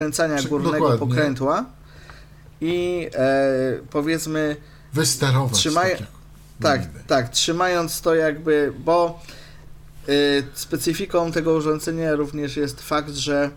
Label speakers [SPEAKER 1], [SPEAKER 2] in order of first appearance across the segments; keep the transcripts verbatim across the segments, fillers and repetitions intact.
[SPEAKER 1] przekręcania górnego
[SPEAKER 2] Dokładnie.
[SPEAKER 1] pokrętła i e, powiedzmy
[SPEAKER 2] wysterować.
[SPEAKER 1] trzymaj... tak, tak, trzymając to jakby, bo y, specyfiką tego urządzenia również jest fakt, że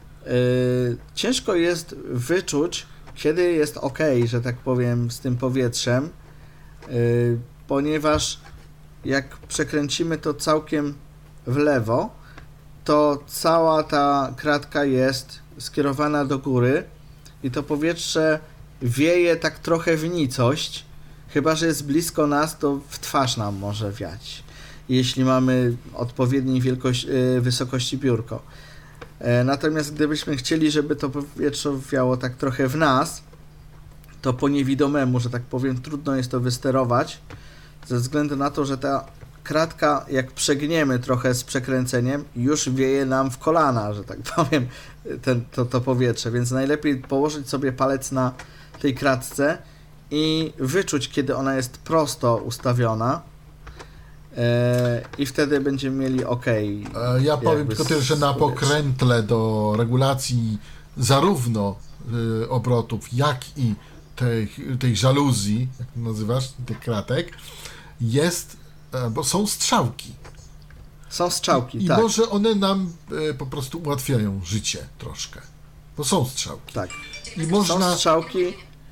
[SPEAKER 1] y, ciężko jest wyczuć, kiedy jest ok, że tak powiem, z tym powietrzem, y, ponieważ jak przekręcimy to całkiem w lewo, to cała ta kratka jest skierowana do góry i to powietrze wieje tak trochę w nicość, chyba że jest blisko nas, to w twarz nam może wiać, jeśli mamy odpowiedniej wielkości, wysokości biurko. Natomiast gdybyśmy chcieli, żeby to powietrze wiało tak trochę w nas, to po niewidomemu, że tak powiem, trudno jest to wysterować, ze względu na to, że ta kratka, jak przegniemy trochę z przekręceniem, już wieje nam w kolana, że tak powiem, ten, to, to powietrze, więc najlepiej położyć sobie palec na tej kratce i wyczuć, kiedy ona jest prosto ustawiona yy, i wtedy będziemy mieli ok.
[SPEAKER 2] Ja powiem tylko tyle, że na pokrętle do regulacji zarówno y, obrotów, jak i tej, tej żaluzji, jak to nazywasz, tych kratek, jest, bo są strzałki.
[SPEAKER 1] Są strzałki,
[SPEAKER 2] I,
[SPEAKER 1] tak.
[SPEAKER 2] I może one nam y, po prostu ułatwiają życie troszkę, bo są strzałki.
[SPEAKER 1] Tak.
[SPEAKER 2] I można...
[SPEAKER 1] Są strzałki,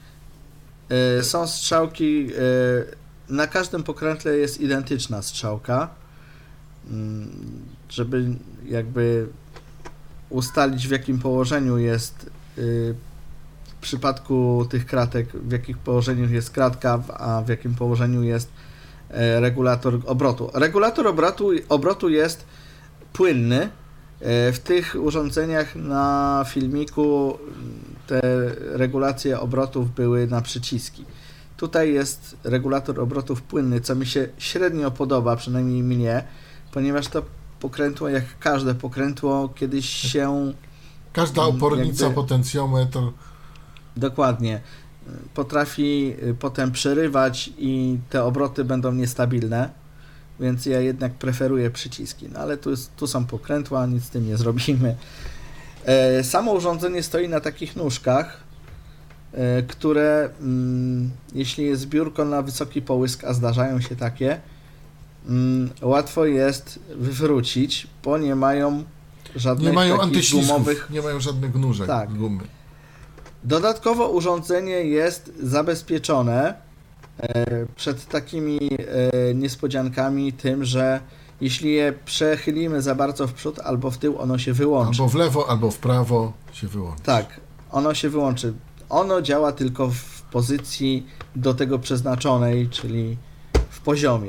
[SPEAKER 1] y, są strzałki, y, na każdym pokrętle jest identyczna strzałka, y, żeby jakby ustalić, w jakim położeniu jest y, w przypadku tych kratek, w jakim położeniu jest kratka, a w jakim położeniu jest regulator obrotu. Regulator obrotu, obrotu jest płynny. W tych urządzeniach na filmiku te regulacje obrotów były na przyciski. Tutaj jest regulator obrotów płynny, co mi się średnio podoba, przynajmniej mnie, ponieważ to pokrętło, jak każde pokrętło, kiedyś się...
[SPEAKER 2] Każda opornica,
[SPEAKER 1] jakby,
[SPEAKER 2] potencjometr.
[SPEAKER 1] Dokładnie. Potrafi potem przerywać i te obroty będą niestabilne, więc ja jednak preferuję przyciski, no ale tu, jest, tu są pokrętła, nic z tym nie zrobimy. E, samo urządzenie stoi na takich nóżkach, e, które mm, jeśli jest biurko na wysoki połysk, a zdarzają się takie, mm, łatwo jest wywrócić, bo nie mają żadnych
[SPEAKER 2] nie mają
[SPEAKER 1] takich gumowych...
[SPEAKER 2] Nie mają żadnych nóżek,
[SPEAKER 1] tak.
[SPEAKER 2] gumy.
[SPEAKER 1] Dodatkowo urządzenie jest zabezpieczone e, przed takimi e, niespodziankami tym, że jeśli je przechylimy za bardzo w przód albo w tył, ono się wyłączy.
[SPEAKER 2] Albo w lewo, albo w prawo się wyłączy.
[SPEAKER 1] Tak, ono się wyłączy. Ono działa tylko w pozycji do tego przeznaczonej, czyli w poziomie.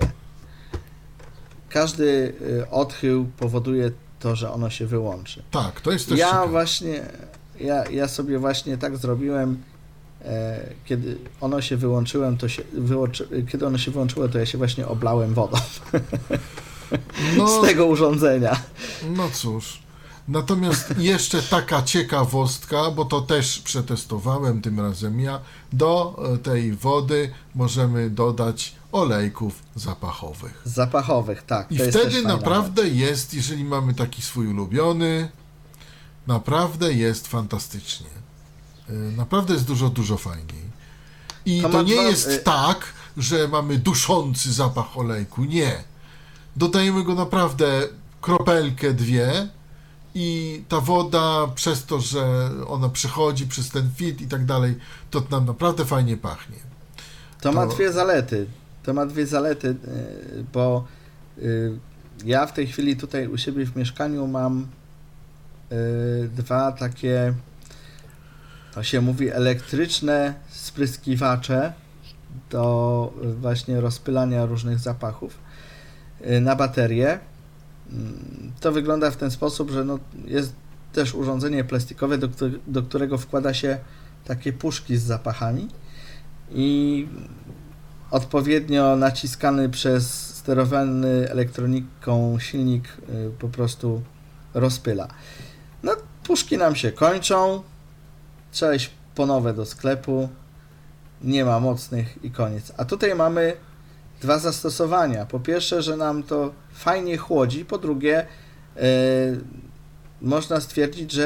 [SPEAKER 1] Każdy e, odchył powoduje to, że ono się wyłączy.
[SPEAKER 2] Tak, to jest też
[SPEAKER 1] Ja
[SPEAKER 2] ciekawe.
[SPEAKER 1] właśnie... Ja, ja sobie właśnie tak zrobiłem, e, kiedy ono się wyłączyłem, to się wyłączy, kiedy ono się wyłączyło, to ja się właśnie oblałem wodą no, z tego urządzenia.
[SPEAKER 2] No cóż, natomiast jeszcze taka ciekawostka, bo to też przetestowałem tym razem ja, do tej wody możemy dodać olejków zapachowych.
[SPEAKER 1] Zapachowych, tak. To
[SPEAKER 2] I
[SPEAKER 1] jest
[SPEAKER 2] wtedy
[SPEAKER 1] też
[SPEAKER 2] naprawdę
[SPEAKER 1] rzecz.
[SPEAKER 2] jest, jeżeli mamy taki swój ulubiony, naprawdę jest fantastycznie. Naprawdę jest dużo, dużo fajniej. I to, to nie dwa... jest tak, że mamy duszący zapach olejku. Nie. Dodajemy go naprawdę kropelkę, dwie i ta woda, przez to, że ona przechodzi przez ten filtr i tak dalej, to nam naprawdę fajnie pachnie.
[SPEAKER 1] To, to ma dwie zalety. To ma dwie zalety, bo ja w tej chwili tutaj u siebie w mieszkaniu mam dwa takie, to się mówi, elektryczne spryskiwacze do właśnie rozpylania różnych zapachów na baterię. To wygląda w ten sposób, że no jest też urządzenie plastikowe, do, do którego wkłada się takie puszki z zapachami i odpowiednio naciskany przez sterowany elektroniką silnik po prostu rozpyla. No, puszki nam się kończą, trzeba iść po nowe do sklepu, nie ma mocnych i koniec. A tutaj mamy dwa zastosowania. Po pierwsze, że nam to fajnie chłodzi, po drugie, yy, można stwierdzić, że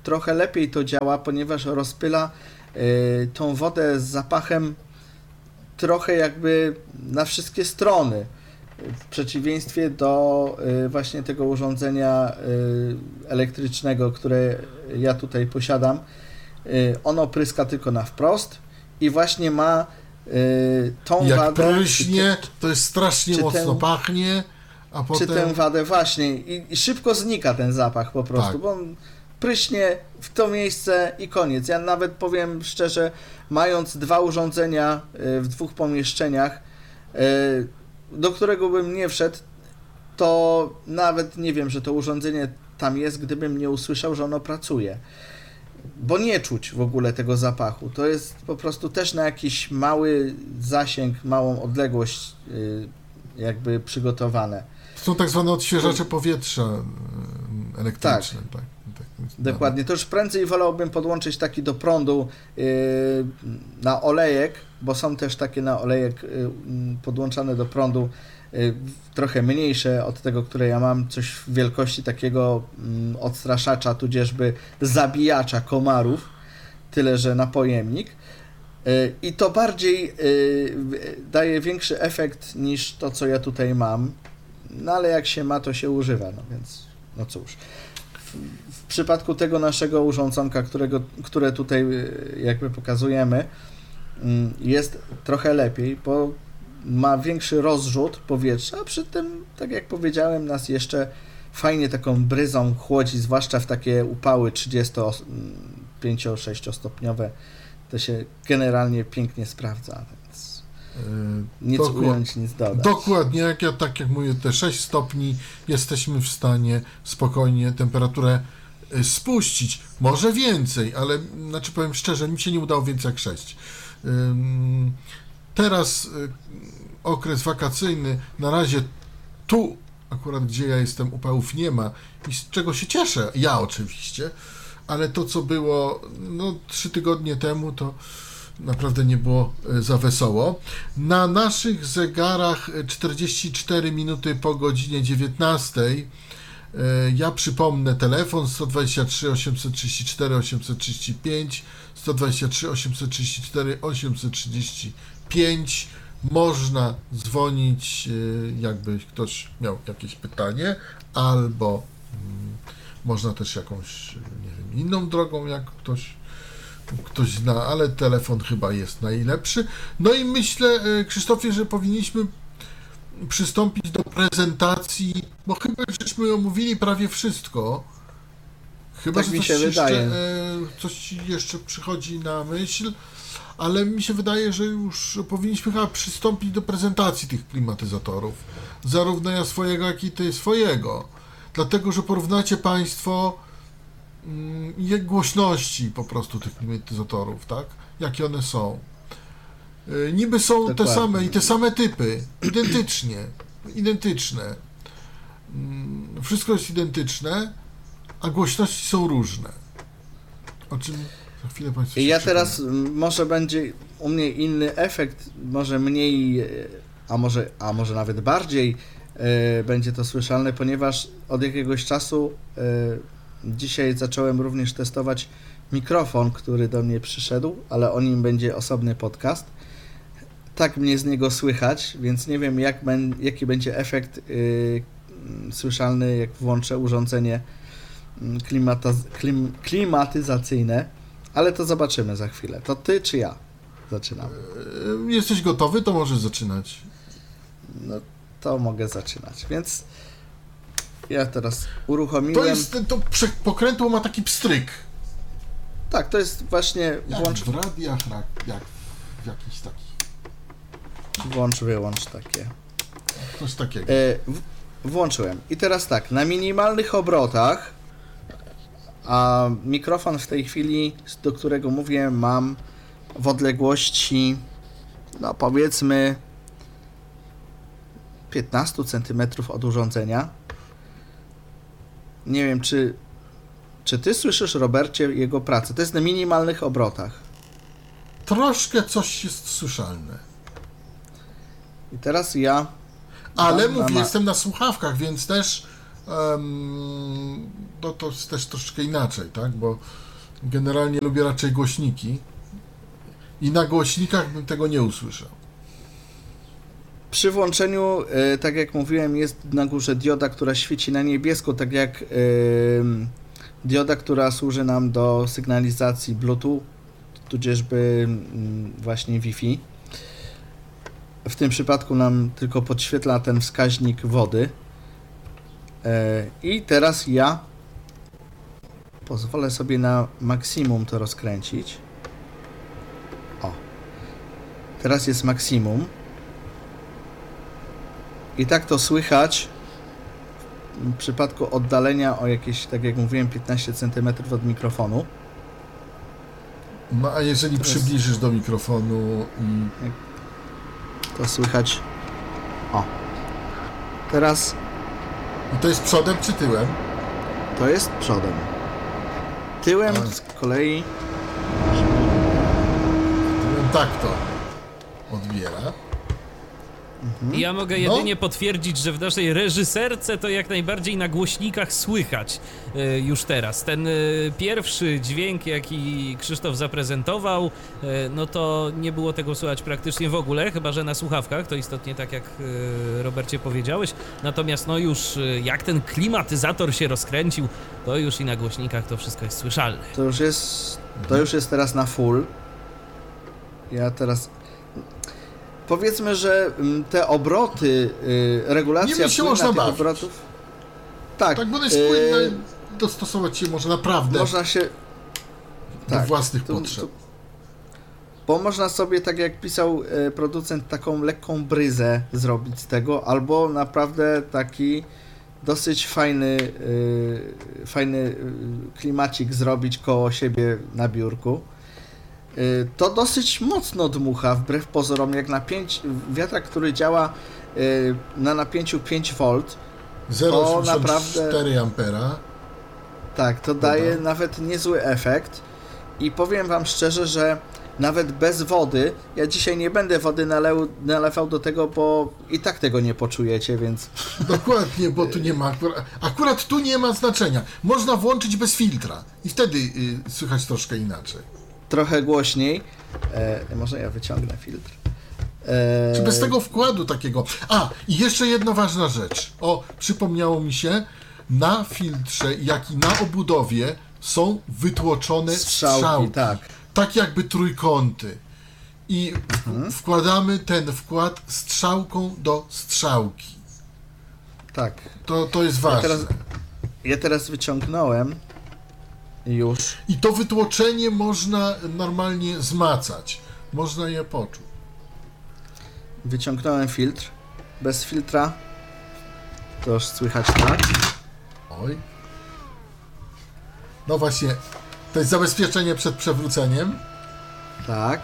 [SPEAKER 1] trochę lepiej to działa, ponieważ rozpyla y, tą wodę z zapachem trochę jakby na wszystkie strony. W przeciwieństwie do y, właśnie tego urządzenia y, elektrycznego, które ja tutaj posiadam. Y, ono pryska tylko na wprost i właśnie ma y, tą
[SPEAKER 2] Jak
[SPEAKER 1] wadę...
[SPEAKER 2] Jak pryśnie,
[SPEAKER 1] czy,
[SPEAKER 2] to jest strasznie mocno tę, pachnie, a potem...
[SPEAKER 1] Czy tę wadę właśnie i, i szybko znika ten zapach po prostu, tak. Bo on pryśnie w to miejsce i koniec. Ja nawet powiem szczerze, mając dwa urządzenia y, w dwóch pomieszczeniach, y, do którego bym nie wszedł, to nawet nie wiem, że to urządzenie tam jest, gdybym nie usłyszał, że ono pracuje. Bo nie czuć w ogóle tego zapachu. To jest po prostu też na jakiś mały zasięg, małą odległość jakby przygotowane.
[SPEAKER 2] Są tak zwane odświeżacze powietrza elektryczne. Tak. Tak, tak,
[SPEAKER 1] dokładnie. To już prędzej wolałbym podłączyć taki do prądu yy, na olejek, bo są też takie na olejek yy, podłączane do prądu, yy, trochę mniejsze od tego, które ja mam, coś w wielkości takiego yy, odstraszacza, tudzieżby zabijacza komarów, tyle że na pojemnik. Yy, I to bardziej yy, daje większy efekt niż to, co ja tutaj mam. No ale jak się ma, to się używa, no więc no cóż. W, w przypadku tego naszego urządzonka, którego, które tutaj jakby pokazujemy, jest trochę lepiej, bo ma większy rozrzut powietrza, a przy tym, tak jak powiedziałem, nas jeszcze fajnie taką bryzą chłodzi, zwłaszcza w takie upały trzydziesto pięć sześć stopniowe. To się generalnie pięknie sprawdza. Nic Dokład, ująć, nic dodać.
[SPEAKER 2] Dokładnie, jak ja tak jak mówię, te sześć stopni jesteśmy w stanie spokojnie temperaturę spuścić. Może więcej, ale znaczy powiem szczerze, mi się nie udało więcej jak sześć. Teraz okres wakacyjny, na razie tu akurat gdzie ja jestem, upałów nie ma i z czego się cieszę, ja oczywiście, ale to co było no trzy tygodnie temu, to naprawdę nie było za wesoło. Na naszych zegarach czterdzieści cztery minuty po godzinie dziewiętnastej. Ja przypomnę telefon sto dwadzieścia trzy osiemset trzydzieści cztery osiemset trzydzieści pięć, sto dwadzieścia trzy osiemset trzydzieści cztery osiemset trzydzieści pięć. Można dzwonić, jakby ktoś miał jakieś pytanie, albo można też jakąś, nie wiem, inną drogą, jak ktoś ktoś zna, ale telefon chyba jest najlepszy. No i myślę, Krzysztofie, że powinniśmy przystąpić do prezentacji, bo chyba żeśmy omówili prawie wszystko. Chyba,
[SPEAKER 1] tak
[SPEAKER 2] że
[SPEAKER 1] mi
[SPEAKER 2] coś,
[SPEAKER 1] się
[SPEAKER 2] jeszcze,
[SPEAKER 1] wydaje.
[SPEAKER 2] coś jeszcze przychodzi na myśl, ale mi się wydaje, że już powinniśmy chyba przystąpić do prezentacji tych klimatyzatorów. Zarówno ja swojego, jak i ty swojego. Dlatego, że porównacie Państwo jak głośności po prostu tych klimatyzatorów, tak? Jakie one są. Yy, niby są Dokładnie. te same i te same typy, identycznie, identyczne. Yy, wszystko jest identyczne, a głośności są różne. O czym za chwilę Państwo się
[SPEAKER 1] Ja teraz m, może będzie u mnie inny efekt, może mniej, a może, a może nawet bardziej yy, będzie to słyszalne, ponieważ od jakiegoś czasu yy, dzisiaj zacząłem również testować mikrofon, który do mnie przyszedł, ale o nim będzie osobny podcast. Tak mnie z niego słychać, więc nie wiem, jak ben, jaki będzie efekt yy, słyszalny, jak włączę urządzenie klimata- klim, klimatyzacyjne, ale to zobaczymy za chwilę. To ty czy ja zaczynam?
[SPEAKER 2] Yy, jesteś gotowy? To możesz zaczynać.
[SPEAKER 1] No to mogę zaczynać, więc ja teraz uruchomiłem...
[SPEAKER 2] To jest, to pokrętło ma taki pstryk.
[SPEAKER 1] Tak, to jest właśnie...
[SPEAKER 2] Jak
[SPEAKER 1] włącz...
[SPEAKER 2] w radiach, jak w jakiś taki...
[SPEAKER 1] Włącz, wyłącz takie.
[SPEAKER 2] Coś takiego.
[SPEAKER 1] E, w, włączyłem. I teraz tak, na minimalnych obrotach, a mikrofon w tej chwili, do którego mówię, mam w odległości, no powiedzmy, piętnaście centymetrów od urządzenia. Nie wiem, czy, czy ty słyszysz, Robercie, jego pracę. To jest na minimalnych obrotach.
[SPEAKER 2] Troszkę coś jest słyszalne.
[SPEAKER 1] I teraz ja...
[SPEAKER 2] Ale
[SPEAKER 1] mam,
[SPEAKER 2] mówię,
[SPEAKER 1] mam...
[SPEAKER 2] jestem na słuchawkach, więc też um, no to jest też troszeczkę inaczej, tak? Bo generalnie lubię raczej głośniki i na głośnikach bym tego nie usłyszał.
[SPEAKER 1] Przy włączeniu, y, tak jak mówiłem, jest na górze dioda, która świeci na niebiesko, tak jak y, dioda, która służy nam do sygnalizacji Bluetooth, tudzieżby y, właśnie Wi-Fi. W tym przypadku nam tylko podświetla ten wskaźnik wody. Y, I teraz ja pozwolę sobie na maksimum to rozkręcić. O. Teraz jest maksimum. I tak to słychać w przypadku oddalenia o jakieś, tak jak mówiłem, piętnaście centymetrów od mikrofonu.
[SPEAKER 2] No a jeżeli Teraz... przybliżysz do mikrofonu i...
[SPEAKER 1] To słychać... O. Teraz...
[SPEAKER 2] I to jest przodem czy tyłem?
[SPEAKER 1] To jest przodem. Tyłem a. z kolei...
[SPEAKER 2] Tyłem tak to odbiera.
[SPEAKER 3] Mhm. Ja mogę jedynie no. potwierdzić, że w naszej reżyserce to jak najbardziej na głośnikach słychać y, już teraz. Ten y, pierwszy dźwięk, jaki Krzysztof zaprezentował, y, no to nie było tego słychać praktycznie w ogóle, chyba że na słuchawkach, to istotnie tak jak y, Robercie powiedziałeś. Natomiast no już y, jak ten klimatyzator się rozkręcił, to już i na głośnikach to wszystko jest słyszalne.
[SPEAKER 1] To już jest, to już jest teraz na full. Ja teraz... Powiedzmy, że te obroty, regulacja
[SPEAKER 2] się można
[SPEAKER 1] tych
[SPEAKER 2] bawić.
[SPEAKER 1] obrotów... Tak.
[SPEAKER 2] Tak, bo one jest płynne, dostosować się może naprawdę
[SPEAKER 1] można się,
[SPEAKER 2] do
[SPEAKER 1] tak,
[SPEAKER 2] własnych
[SPEAKER 1] tu,
[SPEAKER 2] potrzeb.
[SPEAKER 1] Tu, bo można sobie, tak jak pisał producent, taką lekką bryzę zrobić z tego, albo naprawdę taki dosyć fajny, fajny klimacik zrobić koło siebie na biurku. To dosyć mocno dmucha, wbrew pozorom, jak napięcie, wiatrak, który działa na napięciu pięć wolt,
[SPEAKER 2] zero przecinek osiemdziesiąt cztery ampera.
[SPEAKER 1] Tak, to daje nawet niezły efekt i powiem wam szczerze, że nawet bez wody, ja dzisiaj nie będę wody naleł, nalewał do tego, bo i tak tego nie poczujecie, więc...
[SPEAKER 2] Dokładnie, bo tu nie ma, akurat, akurat tu nie ma znaczenia. Można włączyć bez filtra i wtedy y, słychać troszkę inaczej.
[SPEAKER 1] Trochę głośniej. E, może ja wyciągnę filtr. E...
[SPEAKER 2] Czy bez tego wkładu takiego... A, i jeszcze jedna ważna rzecz. O, przypomniało mi się, na filtrze, jak i na obudowie są wytłoczone strzałki. strzałki
[SPEAKER 1] tak.
[SPEAKER 2] tak jakby trójkąty. I mhm. wkładamy ten wkład strzałką do strzałki.
[SPEAKER 1] Tak.
[SPEAKER 2] To, to jest ważne.
[SPEAKER 1] Ja teraz, ja teraz wyciągnąłem. Już.
[SPEAKER 2] I to wytłoczenie można normalnie zmacać. Można je poczuć.
[SPEAKER 1] Wyciągnąłem filtr. Bez filtra to już słychać tak.
[SPEAKER 2] Oj. No właśnie, to jest zabezpieczenie przed przewróceniem.
[SPEAKER 1] Tak.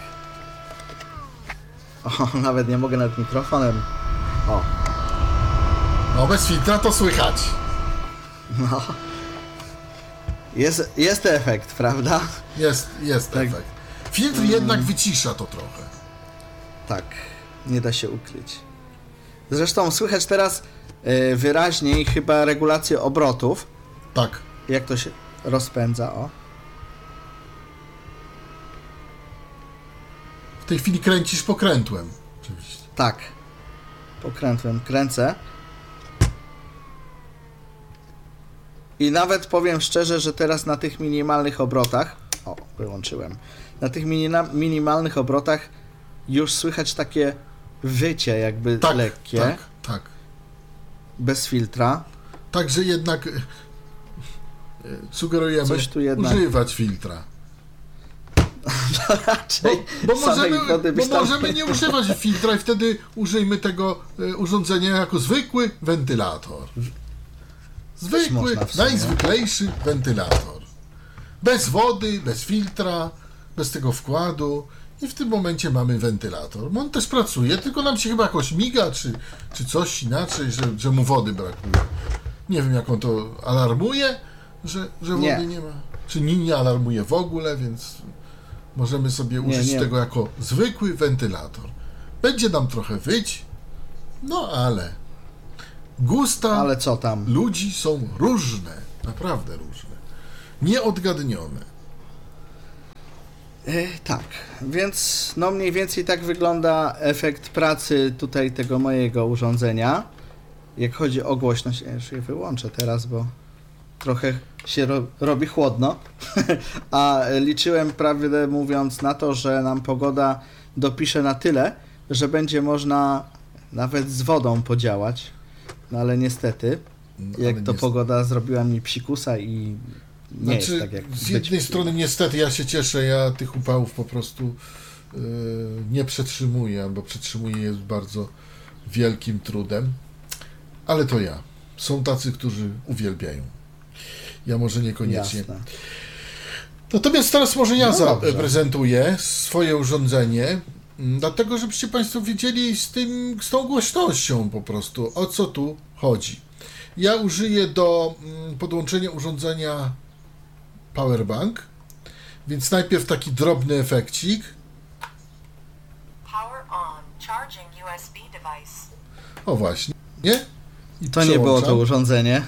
[SPEAKER 1] O, nawet nie mogę nad mikrofonem. O.
[SPEAKER 2] No bez filtra to słychać.
[SPEAKER 1] No. Jest, jest efekt, prawda?
[SPEAKER 2] Jest, jest tak. efekt. Filtr hmm. jednak wycisza to trochę.
[SPEAKER 1] Tak, nie da się ukryć. Zresztą słychać teraz y, wyraźniej chyba regulację obrotów.
[SPEAKER 2] Tak.
[SPEAKER 1] Jak to się rozpędza, o.
[SPEAKER 2] W tej chwili kręcisz pokrętłem, oczywiście.
[SPEAKER 1] Tak, pokrętłem kręcę. I nawet powiem szczerze, że teraz na tych minimalnych obrotach, o, wyłączyłem, na tych minina, minimalnych obrotach już słychać takie wycie jakby
[SPEAKER 2] tak,
[SPEAKER 1] lekkie.
[SPEAKER 2] Tak, tak.
[SPEAKER 1] Bez filtra.
[SPEAKER 2] Także jednak sugerujemy jednak... używać filtra.
[SPEAKER 1] No raczej
[SPEAKER 2] bo, bo, możemy, bo możemy nie używać filtra i wtedy użyjmy tego urządzenia jako zwykły wentylator. Zwykły, najzwyklejszy wentylator. Bez wody, bez filtra, bez tego wkładu i w tym momencie mamy wentylator. On też pracuje, tylko nam się chyba jakoś miga, czy, czy coś inaczej, że, że mu wody brakuje. Nie wiem, jak on to alarmuje, że, że wody nie. nie ma. Czy nie, nie alarmuje w ogóle, więc możemy sobie użyć nie, nie. tego jako zwykły wentylator. Będzie nam trochę wyć, no ale Gusta
[SPEAKER 1] Ale co tam?
[SPEAKER 2] ludzi są różne, naprawdę różne, nieodgadnione.
[SPEAKER 1] E, tak, więc no mniej więcej tak wygląda efekt pracy tutaj tego mojego urządzenia. Jak chodzi o głośność, ja już je wyłączę teraz, bo trochę się ro robi chłodno, a liczyłem, prawdę mówiąc, na to, że nam pogoda dopisze na tyle, że będzie można nawet z wodą podziałać, no ale niestety,
[SPEAKER 2] No,
[SPEAKER 1] jak
[SPEAKER 2] ale
[SPEAKER 1] to
[SPEAKER 2] niest-
[SPEAKER 1] pogoda zrobiła mi psikusa i nie
[SPEAKER 2] Znaczy,
[SPEAKER 1] jest tak jak
[SPEAKER 2] z jednej
[SPEAKER 1] być-
[SPEAKER 2] strony niestety ja się cieszę, ja tych upałów po prostu yy, nie przetrzymuję, albo przetrzymuję je z bardzo wielkim trudem, ale to ja. Są tacy, którzy uwielbiają. Ja może niekoniecznie.
[SPEAKER 1] Jasne.
[SPEAKER 2] Natomiast teraz może ja
[SPEAKER 1] No dobrze.
[SPEAKER 2] zaprezentuję swoje urządzenie, m, dlatego żebyście Państwo wiedzieli z, tym, z tą głośnością po prostu, o co tu chodzi. Ja użyję do mm, podłączenia urządzenia powerbank, więc najpierw taki drobny efekcik.
[SPEAKER 4] Power on. Charging U S B device.
[SPEAKER 2] O właśnie, nie? I
[SPEAKER 1] To nie było to
[SPEAKER 2] przełączam.
[SPEAKER 1] urządzenie.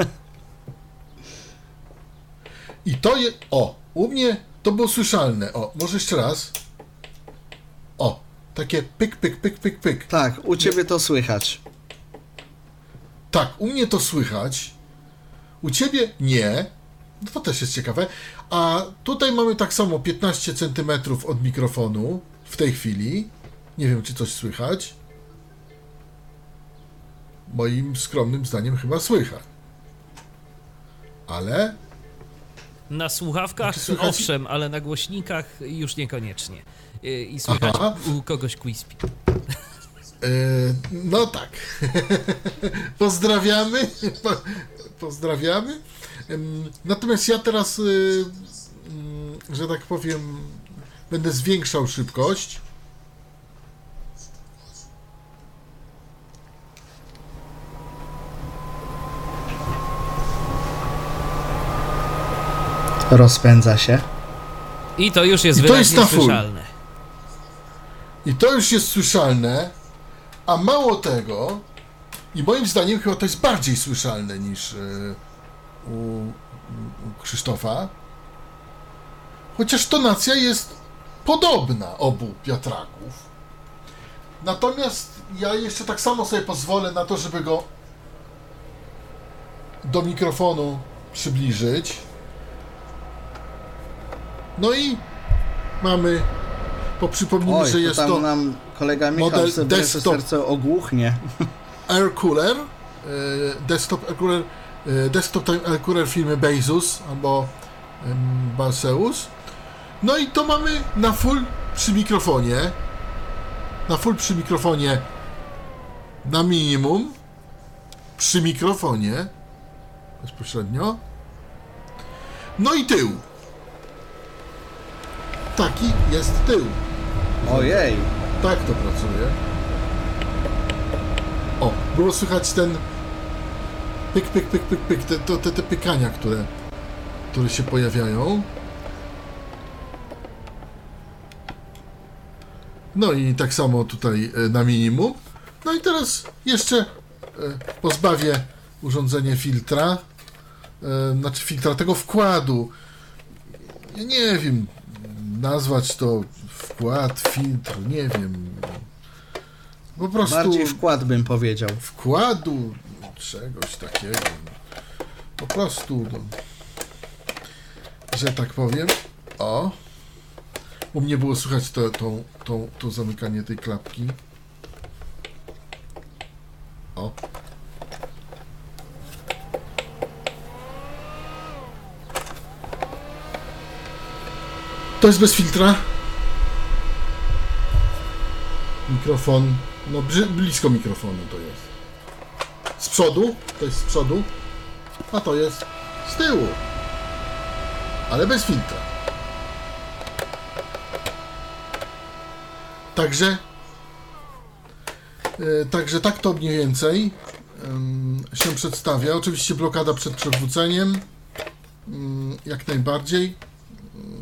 [SPEAKER 2] I to je... O, u mnie to było słyszalne. O, może jeszcze raz. O, takie pyk, pyk, pyk, pyk, pyk.
[SPEAKER 1] Tak, u ciebie to słychać.
[SPEAKER 2] Tak, u mnie to słychać. U ciebie nie. No to też jest ciekawe. A tutaj mamy tak samo piętnaście centymetrów od mikrofonu w tej chwili. Nie wiem, czy coś słychać. Moim skromnym zdaniem chyba słychać. Ale
[SPEAKER 3] Na słuchawkach
[SPEAKER 2] Znaczy, słychać-
[SPEAKER 3] owszem, ale na głośnikach już niekoniecznie. Y, I słychać
[SPEAKER 2] Aha.
[SPEAKER 3] u kogoś quispy.
[SPEAKER 2] Yy, no tak. Pozdrawiamy. Po, pozdrawiamy. Ym, Natomiast ja teraz, yy, yy, że tak powiem, będę zwiększał szybkość.
[SPEAKER 1] Rozpędza się.
[SPEAKER 3] I to już jest
[SPEAKER 2] I to
[SPEAKER 3] wyraźnie
[SPEAKER 2] jest na full.
[SPEAKER 3] słyszalne.
[SPEAKER 2] I to już jest słyszalne, a mało tego, i moim zdaniem chyba to jest bardziej słyszalne niż yy, u, u Krzysztofa, chociaż tonacja jest podobna obu wiatraków. Natomiast ja jeszcze tak samo sobie pozwolę na to, żeby go do mikrofonu przybliżyć. No i mamy, bo przypomnijmy,
[SPEAKER 1] Oj,
[SPEAKER 2] że
[SPEAKER 1] to
[SPEAKER 2] jest
[SPEAKER 1] tam
[SPEAKER 2] to
[SPEAKER 1] nam kolega Michał
[SPEAKER 2] model
[SPEAKER 1] sobie wręcz
[SPEAKER 2] desktop.
[SPEAKER 1] serce ogłuchnie.
[SPEAKER 2] Air Cooler, e, desktop Air Cooler, e, desktop time Air Cooler firmy Baseus albo em, Baseus. No i to mamy na full przy mikrofonie, na full przy mikrofonie, na minimum, przy mikrofonie, bezpośrednio. No i tył. Taki jest tył.
[SPEAKER 1] Ojej.
[SPEAKER 2] Tak to pracuje. O, było słychać ten pyk, pyk, pyk, pyk, pyk, te, to, te, te pykania, które, które się pojawiają. No i tak samo tutaj e, na minimum. No i teraz jeszcze e, pozbawię urządzenie filtra, e, znaczy filtra tego wkładu. Ja nie wiem, nazwać to wkład, filtr, nie wiem. Po prostu
[SPEAKER 1] Bardziej wkład bym powiedział.
[SPEAKER 2] wkładu czegoś takiego. Po prostu, no, że tak powiem. O, u mnie było słychać to, to, to, to zamykanie tej klapki. O. To jest bez filtra. Mikrofon, no brzy- blisko mikrofonu to jest. Z przodu, to jest z przodu, a to jest z tyłu. Ale bez filtra. Także, e, także tak to mniej więcej em, się przedstawia. Oczywiście blokada przed przewróceniem, mm, jak najbardziej.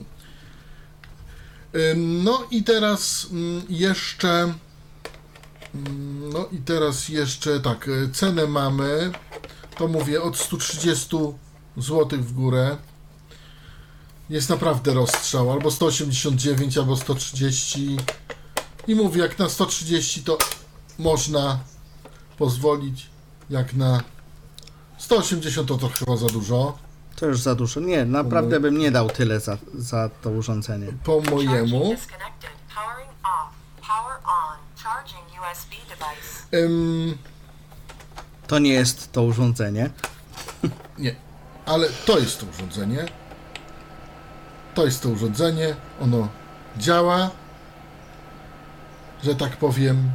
[SPEAKER 2] Ym, No i teraz mm, jeszcze No i teraz jeszcze tak, cenę mamy, to mówię, od stu trzydziestu złotych w górę. Jest naprawdę rozstrzał, albo sto osiemdziesiąt dziewięć, albo sto trzydzieści. I mówię, jak na sto trzydzieści to można pozwolić, jak na sto osiemdziesiąt to, to chyba za dużo.
[SPEAKER 1] To już za dużo. Nie, naprawdę bym nie dał tyle za, za to urządzenie.
[SPEAKER 2] Po mojemu. Ym,
[SPEAKER 1] to nie jest to urządzenie.
[SPEAKER 2] Nie, ale to jest to urządzenie. To jest to urządzenie. Ono działa, że tak powiem.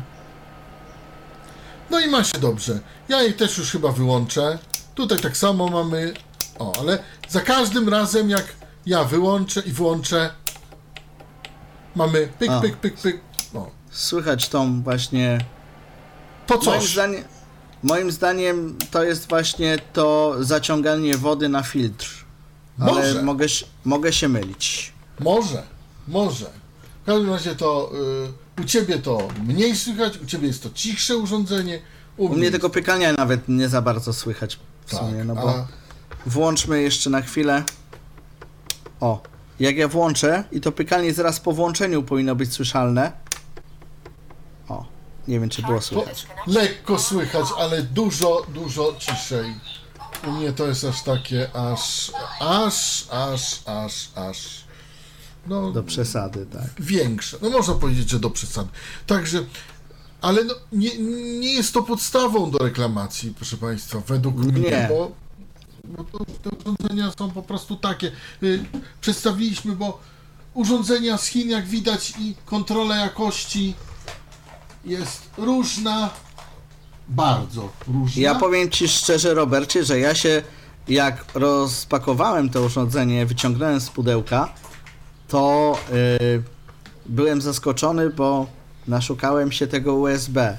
[SPEAKER 2] No i ma się dobrze. Ja jej też już chyba wyłączę. Tutaj tak samo mamy. O, ale za każdym razem jak ja wyłączę i włączę, mamy pyk,
[SPEAKER 1] A.
[SPEAKER 2] pyk, pyk, pyk. O.
[SPEAKER 1] Słychać tą właśnie...
[SPEAKER 2] To coś.
[SPEAKER 1] Moim zdaniem, moim zdaniem to jest właśnie to zaciąganie wody na filtr. Ale
[SPEAKER 2] Może.
[SPEAKER 1] mogę, mogę się mylić.
[SPEAKER 2] Może, może. W każdym razie to y, u Ciebie to mniej słychać, u Ciebie jest to cichsze urządzenie. U,
[SPEAKER 1] U mnie tego pykania nawet nie za bardzo słychać w
[SPEAKER 2] tak,
[SPEAKER 1] sumie, no bo
[SPEAKER 2] a...
[SPEAKER 1] włączmy jeszcze na chwilę. O, jak ja włączę i to pykanie zaraz po włączeniu powinno być słyszalne. O, nie wiem czy było słychać.
[SPEAKER 2] Lekko słychać, ale dużo, dużo ciszej. U mnie to jest aż takie, aż, aż, aż, aż, aż. No,
[SPEAKER 1] Do przesady, tak.
[SPEAKER 2] większe. No można powiedzieć, że do przesady. Także, ale no, nie, nie jest to podstawą do reklamacji, proszę Państwa, według
[SPEAKER 1] Nie.
[SPEAKER 2] mnie, bo, bo to, te urządzenia są po prostu takie. Y, przedstawiliśmy, bo urządzenia z Chin, jak widać, i kontrola jakości jest różna, bardzo różna.
[SPEAKER 1] Ja powiem Ci szczerze, Robercie, że ja się, jak rozpakowałem to urządzenie, wyciągnąłem z pudełka, to yy, byłem zaskoczony, bo naszukałem się tego U S B.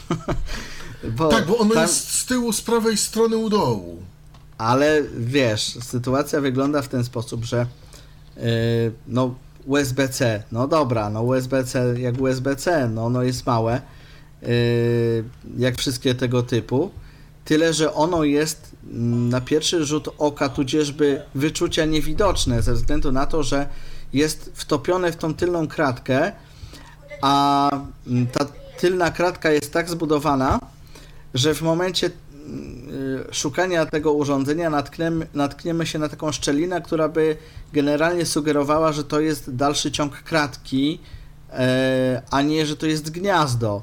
[SPEAKER 1] bo
[SPEAKER 2] Tak, bo ono
[SPEAKER 1] tam,
[SPEAKER 2] jest z tyłu, z prawej strony u dołu.
[SPEAKER 1] Ale wiesz, sytuacja wygląda w ten sposób, że yy, no U S B C, no dobra, no U S B C jak U S B C, no ono jest małe, yy, jak wszystkie tego typu, tyle, że ono jest na pierwszy rzut oka, tudzieżby wyczucia niewidoczne, ze względu na to, że jest wtopione w tą tylną kratkę, a ta tylna kratka jest tak zbudowana, że w momencie szukania tego urządzenia natkniemy, natkniemy się na taką szczelinę, która by generalnie sugerowała, że to jest dalszy ciąg kratki, a nie, że to jest gniazdo.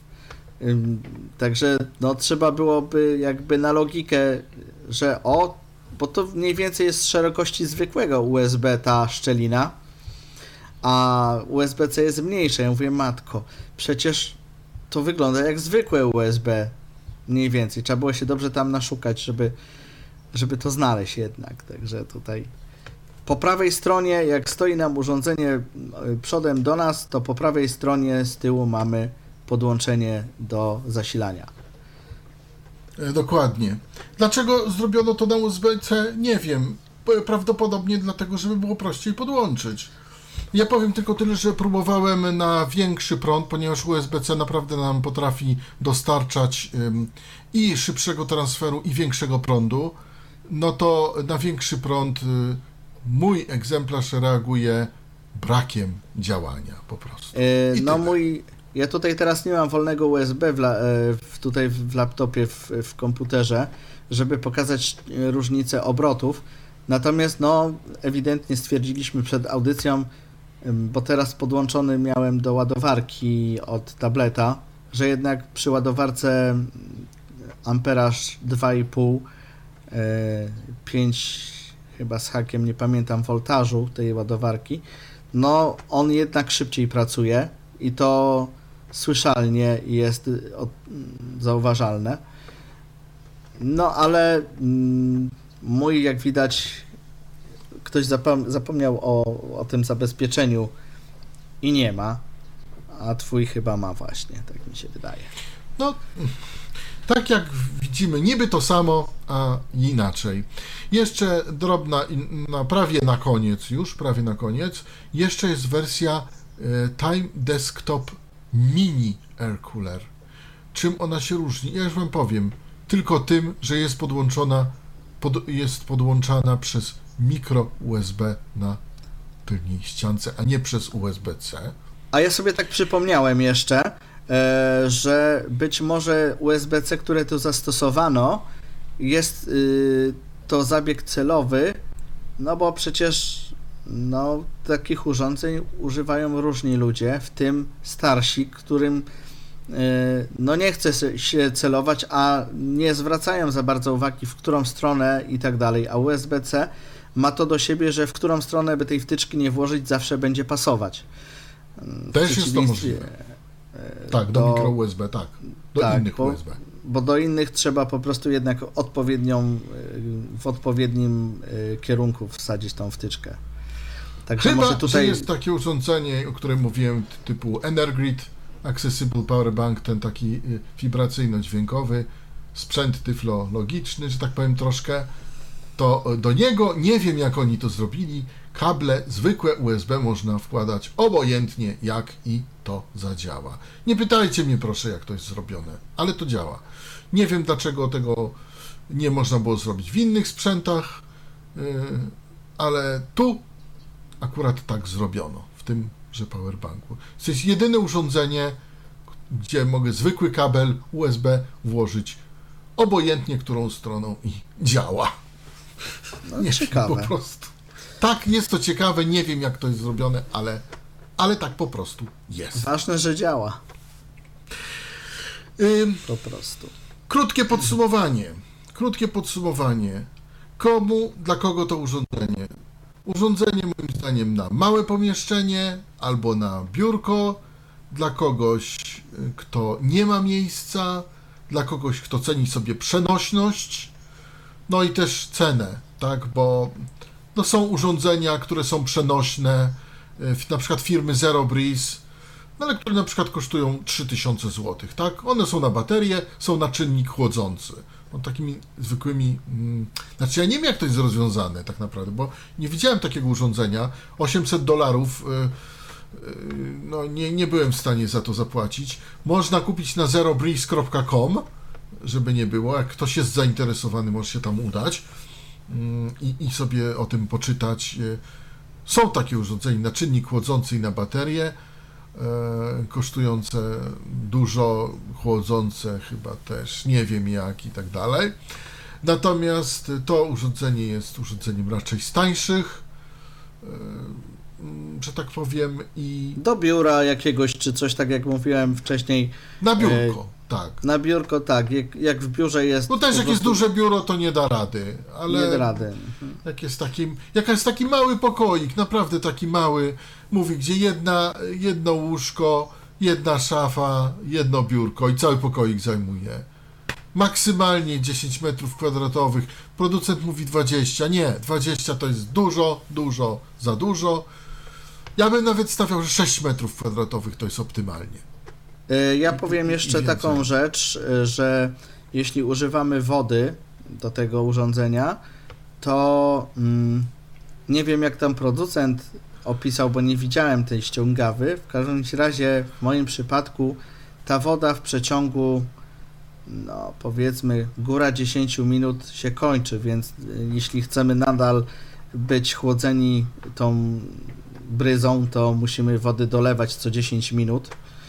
[SPEAKER 1] Także no, trzeba byłoby jakby na logikę, że o, bo to mniej więcej jest z szerokości zwykłego U S B ta szczelina, a U S B C jest mniejsze. Ja mówię, matko, przecież to wygląda jak zwykłe U S B. Mniej więcej. Trzeba było się dobrze tam naszukać, żeby, żeby to znaleźć jednak. Także tutaj po prawej stronie, jak stoi nam urządzenie przodem do nas, to po prawej stronie z tyłu mamy podłączenie do zasilania.
[SPEAKER 2] Dokładnie. Dlaczego zrobiono to na U S B C? Nie wiem. Prawdopodobnie dlatego, żeby było prościej podłączyć. Ja powiem tylko tyle, że próbowałem na większy prąd, ponieważ U S B C naprawdę nam potrafi dostarczać ym, i szybszego transferu, i większego prądu. No to na większy prąd y, mój egzemplarz reaguje brakiem działania po prostu.
[SPEAKER 1] Yy, no mój, ja tutaj teraz nie mam wolnego U S B w, la, w, tutaj w laptopie, w, w komputerze, żeby pokazać różnicę obrotów. Natomiast no ewidentnie stwierdziliśmy przed audycją, bo teraz podłączony miałem do ładowarki od tableta, że jednak przy ładowarce amperaż dwa i pół, pięć chyba z hakiem, nie pamiętam woltażu tej ładowarki, no on jednak szybciej pracuje i to słyszalnie jest zauważalne. No ale mój, jak widać, ktoś zapom- zapomniał o, o tym zabezpieczeniu i nie ma, a twój chyba ma właśnie, tak mi się wydaje.
[SPEAKER 2] No, tak jak widzimy, niby to samo, a inaczej. Jeszcze drobna, na, prawie na koniec już, prawie na koniec, jeszcze jest wersja e, Time Desktop Mini Air Cooler. czym ona się różni? Ja już wam powiem. Tylko tym, że jest podłączona, pod, jest podłączana przez mikro U S B na tylnej ściance, a nie przez U S B C.
[SPEAKER 1] A ja sobie tak przypomniałem jeszcze, e, że być może U S B C, które tu zastosowano, jest y, to zabieg celowy, no bo przecież no, takich urządzeń używają różni ludzie, w tym starsi, którym y, no nie chce się celować, a nie zwracają za bardzo uwagi, w którą stronę i tak dalej, a U S B C ma to do siebie, że w którą stronę by tej wtyczki nie włożyć, zawsze będzie pasować. W
[SPEAKER 2] Też jest to możliwe. Tak, do, do mikro U S B, tak. Do
[SPEAKER 1] tak,
[SPEAKER 2] innych
[SPEAKER 1] bo,
[SPEAKER 2] U S B.
[SPEAKER 1] Bo do innych trzeba po prostu jednak odpowiednią, w odpowiednim kierunku wsadzić tą wtyczkę. Także
[SPEAKER 2] Chyba,
[SPEAKER 1] może tutaj...
[SPEAKER 2] że jest takie urządzenie, o którym mówiłem, typu Energrid Accessible Power Bank, ten taki wibracyjno-dźwiękowy, sprzęt tyflologiczny, że tak powiem troszkę, to do niego, nie wiem jak oni to zrobili, kable zwykłe U S B można wkładać obojętnie jak i to zadziała. Nie pytajcie mnie proszę jak to jest zrobione, ale to działa. Nie wiem dlaczego tego nie można było zrobić w innych sprzętach, ale tu akurat tak zrobiono, w tymże powerbanku. To jest jedyne urządzenie, gdzie mogę zwykły kabel U S B włożyć obojętnie którą stroną i działa.
[SPEAKER 1] No,
[SPEAKER 2] nie
[SPEAKER 1] ciekawe.
[SPEAKER 2] Po prostu. Tak, jest to ciekawe, nie wiem jak to jest zrobione, ale, ale tak po prostu jest.
[SPEAKER 1] Ważne, że działa.
[SPEAKER 2] Ym,
[SPEAKER 1] po prostu.
[SPEAKER 2] Krótkie podsumowanie. Krótkie podsumowanie. Komu, dla kogo to urządzenie? Urządzenie moim zdaniem na małe pomieszczenie albo na biurko, dla kogoś, kto nie ma miejsca, dla kogoś, kto ceni sobie przenośność, no i też cenę, tak, bo no są urządzenia, które są przenośne, na przykład firmy Zero Breeze, no ale które na przykład kosztują trzy tysiące złotych, tak? One są na baterię, są na czynnik chłodzący. No, takimi zwykłymi, hmm, znaczy ja nie wiem jak to jest rozwiązane tak naprawdę, bo nie widziałem takiego urządzenia, osiemset dolarów, yy, yy, no nie, nie byłem w stanie za to zapłacić. Można kupić na zero breeze kropka com, żeby nie było, jak ktoś jest zainteresowany, może się tam udać i, i sobie o tym poczytać. Są takie urządzenia na czynnik chłodzący i na baterię, e, kosztujące dużo, chłodzące chyba też, nie wiem jak i tak dalej. Natomiast to urządzenie jest urządzeniem raczej z tańszych, e, że tak powiem, i...
[SPEAKER 1] Do biura jakiegoś, czy coś tak jak mówiłem wcześniej.
[SPEAKER 2] Na biurko. E, Tak.
[SPEAKER 1] Na biurko tak, jak, jak w biurze jest...
[SPEAKER 2] No też jak jest duże biuro, to nie da rady, ale...
[SPEAKER 1] Nie da rady.
[SPEAKER 2] Jak jest taki, jak jest taki mały pokoik, naprawdę taki mały, mówi, gdzie jedna, jedno łóżko, jedna szafa, jedno biurko i cały pokoik zajmuje. Maksymalnie dziesięć metrów kwadratowych. Producent mówi dwadzieścia. Nie, dwadzieścia to jest dużo, dużo, za dużo. Ja bym nawet stawiał, że sześć metrów kwadratowych to jest optymalnie.
[SPEAKER 1] Ja powiem jeszcze taką rzecz, że jeśli używamy wody do tego urządzenia, to mm, nie wiem jak tam producent opisał, bo nie widziałem tej ściągawy. W każdym razie w moim przypadku ta woda w przeciągu no powiedzmy góra dziesięć minut się kończy, więc jeśli chcemy nadal być chłodzeni tą bryzą, to musimy wody dolewać co dziesięć minut.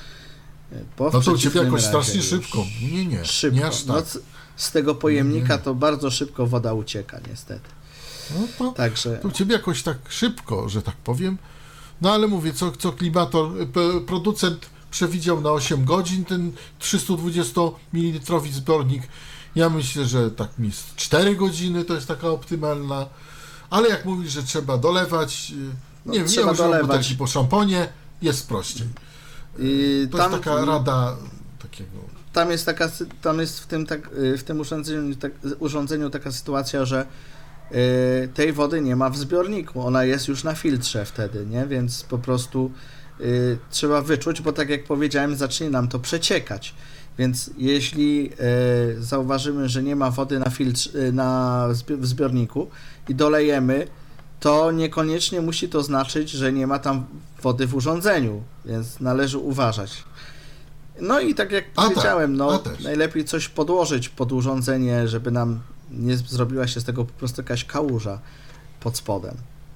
[SPEAKER 2] Bo no to u Ciebie jakoś strasznie szybko. Nie, nie,
[SPEAKER 1] szybko.
[SPEAKER 2] nie aż tak.
[SPEAKER 1] No, z tego pojemnika nie, nie. to bardzo szybko woda ucieka, niestety.
[SPEAKER 2] No to, Także... to u Ciebie jakoś tak szybko, że tak powiem. No ale mówię, co, co klimator, producent przewidział na osiem godzin ten trzysta dwadzieścia mililitrowy zbiornik. Ja myślę, że tak mi z cztery godziny to jest taka optymalna. Ale jak mówisz, że trzeba dolewać, nie wiem,
[SPEAKER 1] trzeba
[SPEAKER 2] nie dolewać po szamponie, jest prościej.
[SPEAKER 1] I
[SPEAKER 2] to
[SPEAKER 1] tam,
[SPEAKER 2] jest taka rada takiego.
[SPEAKER 1] Tam jest taka, tam jest w tym, tak, w tym urządzeniu, tak, urządzeniu taka sytuacja, że y, tej wody nie ma w zbiorniku, ona jest już na filtrze wtedy, nie? Więc po prostu y, trzeba wyczuć, bo tak jak powiedziałem, zacznie nam to przeciekać. Więc jeśli y, zauważymy, że nie ma wody na filtrze, na, w zbiorniku i dolejemy, to niekoniecznie musi to znaczyć, że nie ma tam wody w urządzeniu, więc należy uważać. No i tak jak
[SPEAKER 2] A
[SPEAKER 1] powiedziałem,
[SPEAKER 2] tak,
[SPEAKER 1] no najlepiej coś podłożyć pod urządzenie, żeby nam nie zrobiła się z tego po prostu jakaś kałuża pod spodem.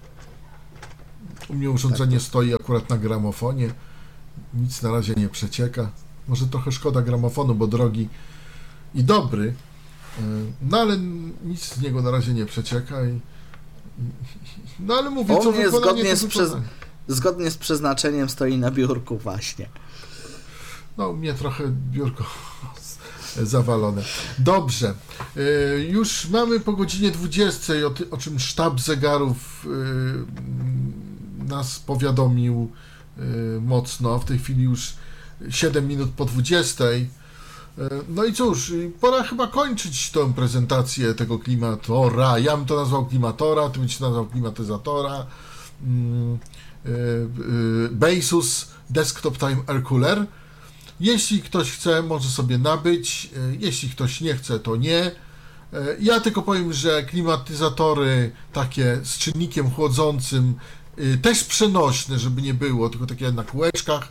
[SPEAKER 2] U mnie urządzenie tak. stoi akurat na gramofonie, nic na razie nie przecieka. Może trochę szkoda gramofonu, bo drogi i dobry, no ale nic z niego na razie nie przecieka i no ale mówię,
[SPEAKER 1] U
[SPEAKER 2] co
[SPEAKER 1] mnie
[SPEAKER 2] wykonanie,
[SPEAKER 1] zgodnie,
[SPEAKER 2] to
[SPEAKER 1] z przez... zgodnie z przeznaczeniem stoi na biurku właśnie.
[SPEAKER 2] No, u mnie trochę biurko zawalone. Dobrze. Już mamy po godzinie dwudziestej, o, ty, o czym sztab zegarów nas powiadomił mocno. W tej chwili już siedem minut po dwudziestej. No i cóż, pora chyba kończyć tę prezentację tego klimatora. Ja bym to nazwał klimatora, ty byś to nazwał klimatyzatora. Baseus Desktop Time Air Cooler. Jeśli ktoś chce, może sobie nabyć, jeśli ktoś nie chce, to nie. Ja tylko powiem, że klimatyzatory takie z czynnikiem chłodzącym, też przenośne, żeby nie było, tylko takie na kółeczkach,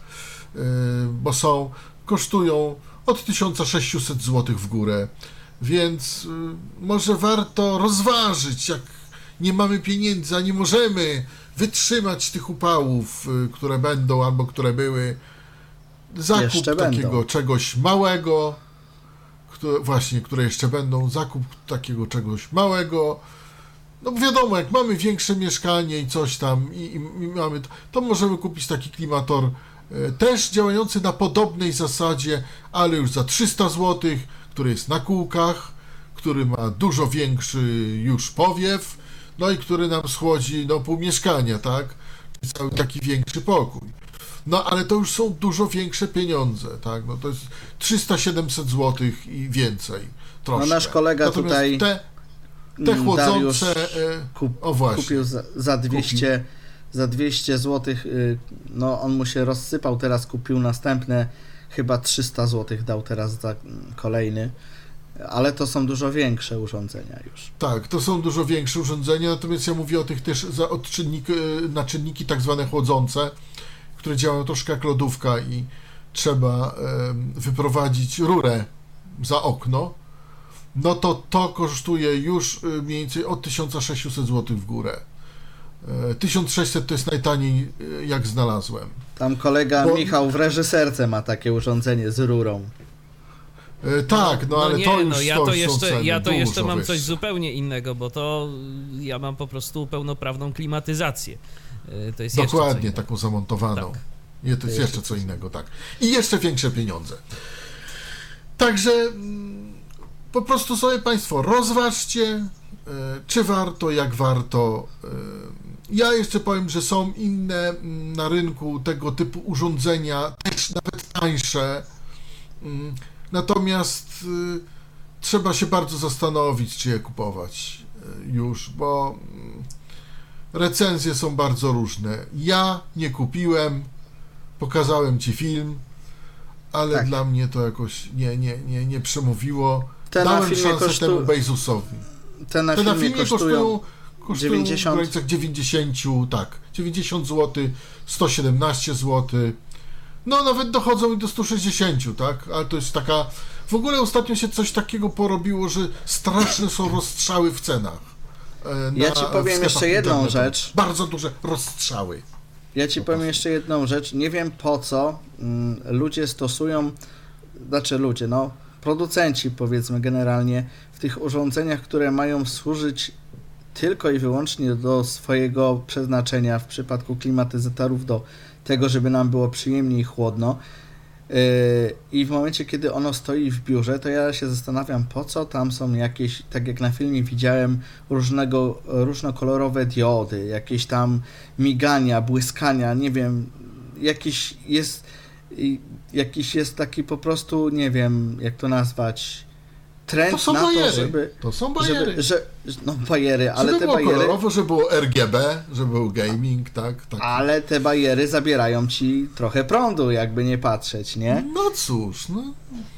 [SPEAKER 2] bo są, kosztują od tysiąc sześćset złotych w górę, więc może warto rozważyć, jak nie mamy pieniędzy, a nie możemy wytrzymać tych upałów, które będą albo które były, zakup
[SPEAKER 1] jeszcze
[SPEAKER 2] takiego
[SPEAKER 1] będą.
[SPEAKER 2] czegoś małego, które, właśnie, które jeszcze będą, zakup takiego czegoś małego. No wiadomo, jak mamy większe mieszkanie i coś tam i, i, i mamy, to możemy kupić taki klimator e, też działający na podobnej zasadzie, ale już za trzysta złotych, który jest na kółkach, który ma dużo większy już powiew, no i który nam schłodzi no pół mieszkania, tak? Cały taki większy pokój. No ale to już są dużo większe pieniądze, tak? No to jest trzysta siedemset złotych i więcej. Troszkę.
[SPEAKER 1] No nasz kolega
[SPEAKER 2] Natomiast
[SPEAKER 1] tutaj
[SPEAKER 2] te, te chłodzące
[SPEAKER 1] kup,
[SPEAKER 2] o właśnie.
[SPEAKER 1] kupił za, za dwieście kupił. Za dwieście złotych, no on mu się rozsypał, teraz kupił następne, chyba trzysta złotych dał teraz za kolejny, ale to są dużo większe urządzenia już.
[SPEAKER 2] Tak, to są dużo większe urządzenia, natomiast ja mówię o tych też za odczynnik, na czynniki tak zwane chłodzące, które działają troszkę jak lodówka i trzeba e, wyprowadzić rurę za okno, no to to kosztuje już mniej więcej od tysiąc sześćset złotych w górę. E, tysiąc sześćset to jest najtaniej, jak znalazłem.
[SPEAKER 1] Tam kolega Bo... Michał w reżyserce ma takie urządzenie z rurą.
[SPEAKER 2] E, tak, no, no ale
[SPEAKER 3] nie,
[SPEAKER 2] to już
[SPEAKER 3] no, ja
[SPEAKER 2] to
[SPEAKER 3] to jeszcze,
[SPEAKER 2] ceny,
[SPEAKER 3] ja to jeszcze mam
[SPEAKER 2] wyższe.
[SPEAKER 3] coś zupełnie innego, bo to ja mam po prostu pełnoprawną klimatyzację. To jest
[SPEAKER 2] dokładnie taką zamontowaną.
[SPEAKER 3] Tak.
[SPEAKER 2] Nie, to jest jeszcze co innego, tak. I jeszcze większe pieniądze. Także po prostu sobie Państwo rozważcie, czy warto, jak warto. Ja jeszcze powiem, że są inne na rynku tego typu urządzenia, też nawet tańsze. Natomiast trzeba się bardzo zastanowić, czy je kupować już, bo recenzje są bardzo różne. Ja nie kupiłem, pokazałem Ci film, ale tak. Dla mnie to jakoś nie, nie, nie, nie przemówiło.
[SPEAKER 1] Te
[SPEAKER 2] Dałem szansę
[SPEAKER 1] kosztu...
[SPEAKER 2] temu Basesusowi.
[SPEAKER 1] Te na,
[SPEAKER 2] Te na
[SPEAKER 1] filmie,
[SPEAKER 2] filmie kosztują, kosztują dziewięćdziesiąt... w granicach dziewięćdziesiąt, tak, dziewięćdziesiąt złotych, sto siedemnaście złotych. No nawet dochodzą i do stu sześćdziesięciu, tak? Ale to jest taka... W ogóle ostatnio się coś takiego porobiło, że straszne są rozstrzały w cenach. Na,
[SPEAKER 1] ja Ci powiem jeszcze jedną rzecz.
[SPEAKER 2] Bardzo duże rozstrzały.
[SPEAKER 1] Ja Ci powiem jeszcze jedną rzecz. Nie wiem po co mm, ludzie stosują, znaczy ludzie, no producenci powiedzmy generalnie w tych urządzeniach, które mają służyć tylko i wyłącznie do swojego przeznaczenia w przypadku klimatyzatorów, do tego, żeby nam było przyjemnie i chłodno. I w momencie, kiedy ono stoi w biurze, to ja się zastanawiam, po co tam są jakieś, tak jak na filmie widziałem, różnego, różnokolorowe diody, jakieś tam migania, błyskania, nie wiem, jakiś jest, jakiś jest taki po prostu, nie wiem, jak to nazwać, trend
[SPEAKER 2] to są
[SPEAKER 1] na
[SPEAKER 2] bajery.
[SPEAKER 1] to, żeby...
[SPEAKER 2] To są bajery.
[SPEAKER 1] Żeby, że, no bajery, ale
[SPEAKER 2] żeby
[SPEAKER 1] te
[SPEAKER 2] było
[SPEAKER 1] bajery...
[SPEAKER 2] kolorowo, żeby było R G B, żeby był gaming, tak, tak.
[SPEAKER 1] Ale te bajery zabierają Ci trochę prądu, jakby nie patrzeć, nie?
[SPEAKER 2] No cóż, no...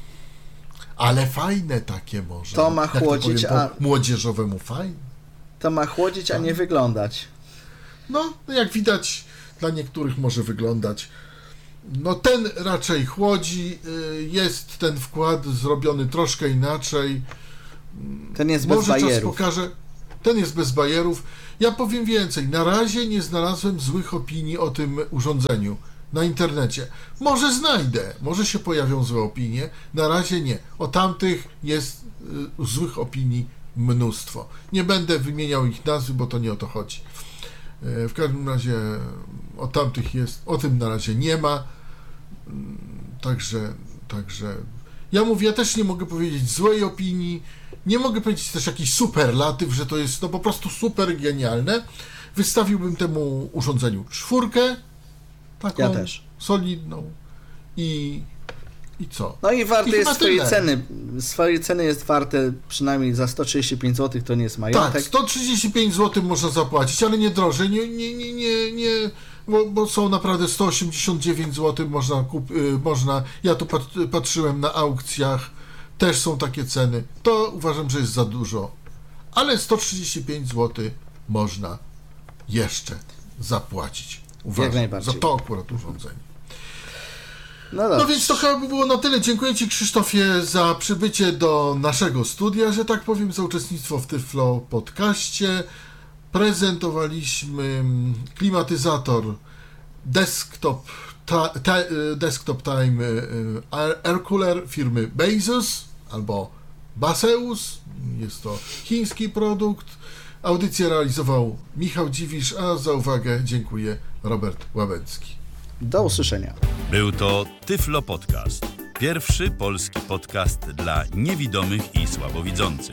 [SPEAKER 2] Ale fajne takie może.
[SPEAKER 1] To ma chłodzić,
[SPEAKER 2] jak to powiem, a... młodzieżowemu fajne.
[SPEAKER 1] To ma chłodzić, a nie wyglądać.
[SPEAKER 2] No, jak widać, dla niektórych może wyglądać no ten raczej chłodzi, jest ten wkład zrobiony troszkę inaczej.
[SPEAKER 1] Ten jest bez
[SPEAKER 2] Może
[SPEAKER 1] bajerów.
[SPEAKER 2] czas pokaże, ten jest bez bajerów. Ja powiem więcej, na razie nie znalazłem złych opinii o tym urządzeniu na internecie. Może znajdę, może się pojawią złe opinie, na razie nie. O tamtych jest y, złych opinii mnóstwo. Nie będę wymieniał ich nazwy, bo to nie o to chodzi. Y, w każdym razie o tamtych jest, o tym na razie nie ma. Y, także, także ja mówię, ja też nie mogę powiedzieć złej opinii, nie mogę powiedzieć też jakiś superlatyw, że to jest no po prostu super genialne. Wystawiłbym temu urządzeniu czwórkę, taką
[SPEAKER 1] Ja też.
[SPEAKER 2] solidną i, i co?
[SPEAKER 1] No i warte
[SPEAKER 2] I
[SPEAKER 1] jest
[SPEAKER 2] chyba
[SPEAKER 1] swojej
[SPEAKER 2] tyle.
[SPEAKER 1] ceny. Swojej ceny jest warte przynajmniej za sto trzydzieści pięć złotych, to nie jest majątek.
[SPEAKER 2] Tak, sto trzydzieści pięć złotych można zapłacić, ale nie drożej, nie, nie, nie, nie, nie bo, bo są naprawdę sto osiemdziesiąt dziewięć złotych można kup, y, można, ja tu pat, patrzyłem na aukcjach, też są takie ceny, to uważam, że jest za dużo, ale sto trzydzieści pięć złotych można jeszcze zapłacić, uważam,
[SPEAKER 1] Jak najbardziej.
[SPEAKER 2] za to akurat urządzenie.
[SPEAKER 1] No, dobrze.
[SPEAKER 2] No więc to chyba by było na tyle. Dziękuję Ci, Krzysztofie, za przybycie do naszego studia, że tak powiem, za uczestnictwo w Tyflo Podcaście. Prezentowaliśmy klimatyzator Desktop, ta, ta, desktop Time Air Cooler firmy Bezos albo Baseus. Jest to chiński produkt. Audycję realizował Michał Dziwisz, a za uwagę dziękuję Robert Łabęcki.
[SPEAKER 1] Do usłyszenia.
[SPEAKER 5] Był to Tyflo Podcast. Pierwszy polski podcast dla niewidomych i słabowidzących.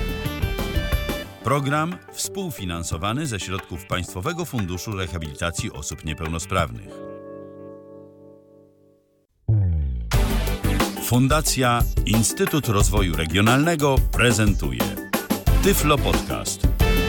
[SPEAKER 5] Program współfinansowany ze środków Państwowego Funduszu Rehabilitacji Osób Niepełnosprawnych. Fundacja Instytut Rozwoju Regionalnego prezentuje Tyflo Podcast.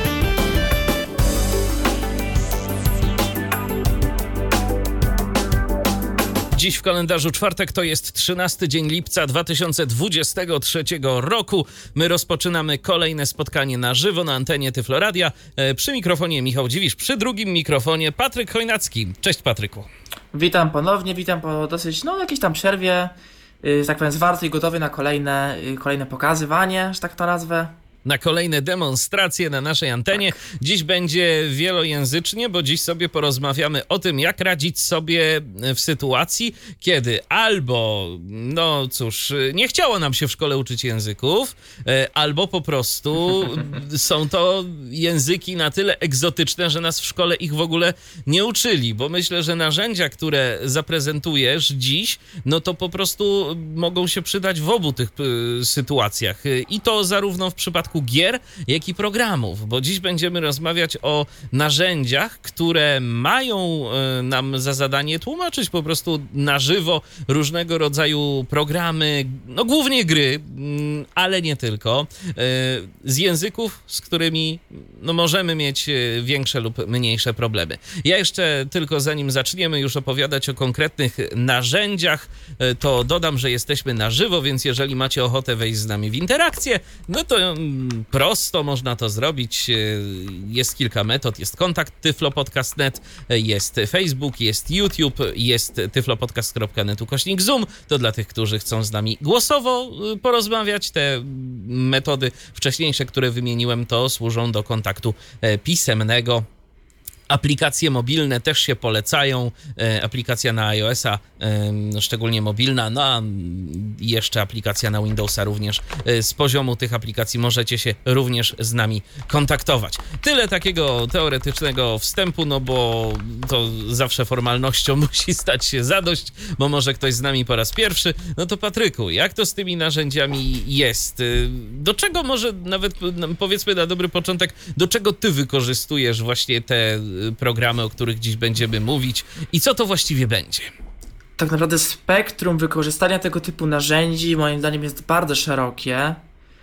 [SPEAKER 3] Dziś w kalendarzu czwartek to jest trzynasty dzień lipca dwa tysiące dwudziestego trzeciego roku. My rozpoczynamy kolejne spotkanie na żywo na antenie Tyflo Radia. E, przy mikrofonie Michał Dziwisz, przy drugim mikrofonie Patryk Chojnacki. Cześć Patryku.
[SPEAKER 6] Witam ponownie, witam po dosyć, no jakiejś tam przerwie, yy, tak powiem, zwarty i gotowy na kolejne, yy, kolejne pokazywanie, że tak to nazwę.
[SPEAKER 3] Na kolejne demonstracje na naszej antenie. Dziś będzie wielojęzycznie, bo dziś sobie porozmawiamy o tym, jak radzić sobie w sytuacji, kiedy albo, no cóż, nie chciało nam się w szkole uczyć języków, albo po prostu są to języki na tyle egzotyczne, że nas w szkole ich w ogóle nie uczyli, bo myślę, że narzędzia, które zaprezentujesz dziś, no to po prostu mogą się przydać w obu tych sytuacjach. I to zarówno w przypadku gier, jak i programów, bo dziś będziemy rozmawiać o narzędziach, które mają nam za zadanie tłumaczyć po prostu na żywo różnego rodzaju programy, no głównie gry, ale nie tylko, z języków, z którymi no, możemy mieć większe lub mniejsze problemy. Ja jeszcze tylko zanim zaczniemy już opowiadać o konkretnych narzędziach, to dodam, że jesteśmy na żywo, więc jeżeli macie ochotę wejść z nami w interakcję, no to prosto można to zrobić. Jest kilka metod. Jest kontakt tyflopodcast kropka net, jest Facebook, jest YouTube, jest tyflopodcast kropka net ukośnik Zoom. To dla tych, którzy chcą z nami głosowo porozmawiać. Te metody wcześniejsze, które wymieniłem, to służą do kontaktu pisemnego. Aplikacje mobilne też się polecają. Aplikacja na iOS-a, szczególnie mobilna, no a jeszcze aplikacja na Windowsa również. Z poziomu tych aplikacji możecie się również z nami kontaktować. Tyle takiego teoretycznego wstępu, no bo to zawsze formalnością musi stać się zadość, bo może ktoś z nami po raz pierwszy. No to Patryku, jak to z tymi narzędziami jest? Do czego może nawet, powiedzmy na dobry początek, do czego ty wykorzystujesz właśnie te programy, o których dziś będziemy mówić i co to właściwie będzie?
[SPEAKER 6] Tak naprawdę spektrum wykorzystania tego typu narzędzi moim zdaniem jest bardzo szerokie,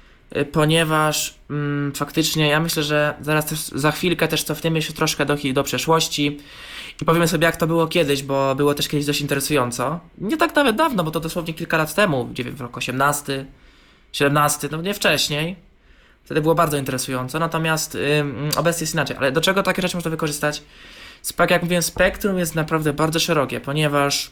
[SPEAKER 6] ponieważ mm, faktycznie ja myślę, że zaraz też, za chwilkę też cofniemy się troszkę do, do przeszłości i powiemy sobie, jak to było kiedyś, bo było też kiedyś dość interesująco. Nie tak nawet dawno, bo to dosłownie kilka lat temu, nie wiem, w roku osiemnastym, siedemnastym, no nie wcześniej. Wtedy było bardzo interesująco, natomiast ym, obecnie jest inaczej. Ale do czego takie rzeczy można wykorzystać? Jak mówiłem, spektrum jest naprawdę bardzo szerokie, ponieważ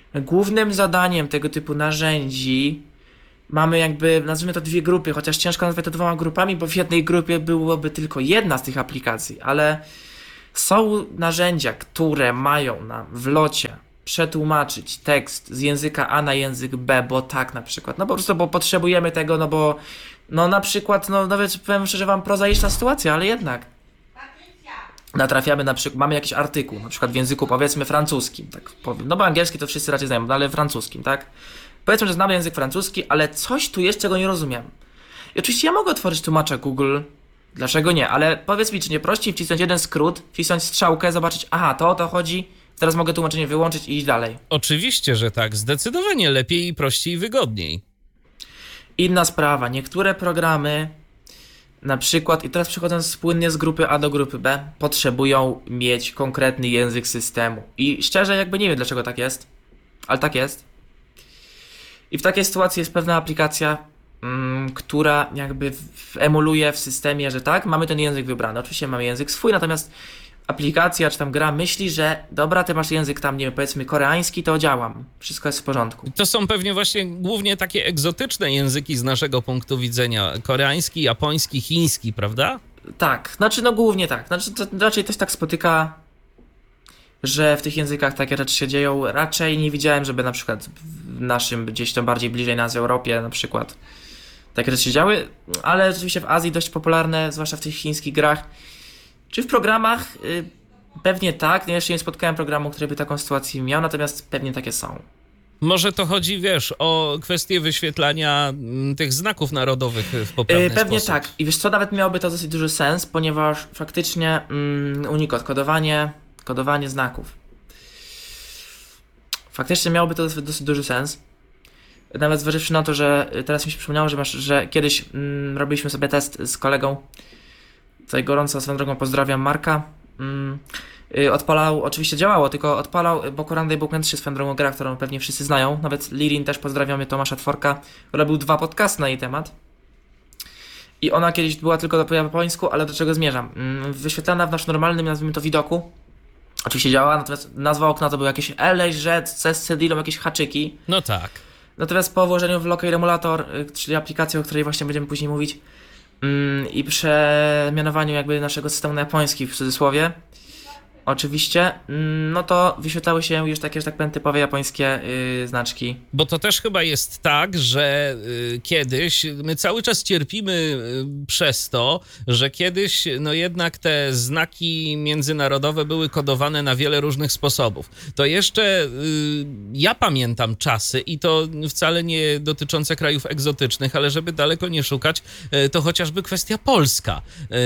[SPEAKER 6] głównym zadaniem tego typu narzędzi mamy jakby, nazwijmy to dwie grupy, chociaż ciężko nazwać to dwoma grupami, bo w jednej grupie byłoby tylko jedna z tych aplikacji, ale są narzędzia, które mają nam w locie przetłumaczyć tekst z języka A na język B, bo tak na przykład, no po prostu, bo potrzebujemy tego, no bo no na przykład, no nawet powiem szczerze wam, prozaiczna sytuacja, ale jednak natrafiamy na przykład, mamy jakiś artykuł, na przykład w języku powiedzmy francuskim, tak powiem, no bo angielski to wszyscy raczej znają, no ale francuskim, tak? Powiedzmy, że znamy język francuski, ale coś tu jest, czego nie rozumiem. I oczywiście ja mogę otworzyć tłumacza Google, dlaczego nie, ale powiedz mi, czy nie prościej wcisnąć jeden skrót, wcisnąć strzałkę, zobaczyć, aha, to o to chodzi, teraz mogę tłumaczenie wyłączyć i iść dalej.
[SPEAKER 3] Oczywiście, że tak, zdecydowanie lepiej, prościej i wygodniej.
[SPEAKER 6] Inna sprawa, niektóre programy, na przykład, i teraz przechodząc płynnie z grupy A do grupy B, potrzebują mieć konkretny język systemu. I szczerze jakby nie wiem, dlaczego tak jest, ale tak jest. I w takiej sytuacji jest pewna aplikacja, mm, która jakby w, emuluje w systemie, że tak, mamy ten język wybrany. Oczywiście mamy język swój, natomiast aplikacja czy tam gra myśli, że dobra, ty masz język tam, nie wiem, powiedzmy koreański, to działam. Wszystko jest w porządku.
[SPEAKER 3] To są pewnie właśnie głównie takie egzotyczne języki z naszego punktu widzenia. Koreański, japoński, chiński, prawda?
[SPEAKER 6] Tak, znaczy no głównie tak. Znaczy to raczej też tak spotyka, że w tych językach takie rzeczy się dzieją. Raczej nie widziałem, żeby na przykład w naszym gdzieś tam bardziej bliżej nas w Europie na przykład takie rzeczy się działy, ale rzeczywiście w Azji dość popularne, zwłaszcza w tych chińskich grach. Czy w programach? Yy, pewnie tak. Ja jeszcze nie spotkałem programu, który by taką sytuację miał, natomiast pewnie takie są.
[SPEAKER 3] Może to chodzi, wiesz, o kwestię wyświetlania m, tych znaków narodowych w poprawny
[SPEAKER 6] yy, Pewnie
[SPEAKER 3] sposób.
[SPEAKER 6] tak. I wiesz co, nawet miałoby to dosyć duży sens, ponieważ faktycznie mm, Unicode, kodowanie, kodowanie znaków. Faktycznie miałoby to dosyć, dosyć duży sens. Nawet zważywszy na to, że teraz mi się przypomniało, że, masz, że kiedyś mm, robiliśmy sobie test z kolegą. Tutaj gorąco swoją drogą pozdrawiam Marka. Mm, yy, odpalał, oczywiście działało, tylko odpalał Boku Bookman trzy swoją drogą gra, którą pewnie wszyscy znają. Nawet Lirin też pozdrawiamy, Tomasza Tworka. Robił dwa podcasty na jej temat. I ona kiedyś była tylko po japońsku, ale do czego zmierzam? Mm, wyświetlana w naszym normalnym, nazwijmy to, widoku. Oczywiście działa, natomiast nazwa okna to były jakieś L, Z, C z cedilą, jakieś haczyki.
[SPEAKER 3] No tak.
[SPEAKER 6] Natomiast po włożeniu w Locale Emulator, czyli aplikację, o której właśnie będziemy później mówić, mm, i przemianowaniu jakby naszego systemu na japoński w cudzysłowie, oczywiście, no to wyświetlały się już takie, że tak powiem, typowe japońskie yy, znaczki.
[SPEAKER 3] Bo to też chyba jest tak, że y, kiedyś, my cały czas cierpimy y, przez to, że kiedyś no jednak te znaki międzynarodowe były kodowane na wiele różnych sposobów. To jeszcze y, ja pamiętam czasy i to wcale nie dotyczące krajów egzotycznych, ale żeby daleko nie szukać, y, to chociażby kwestia polska.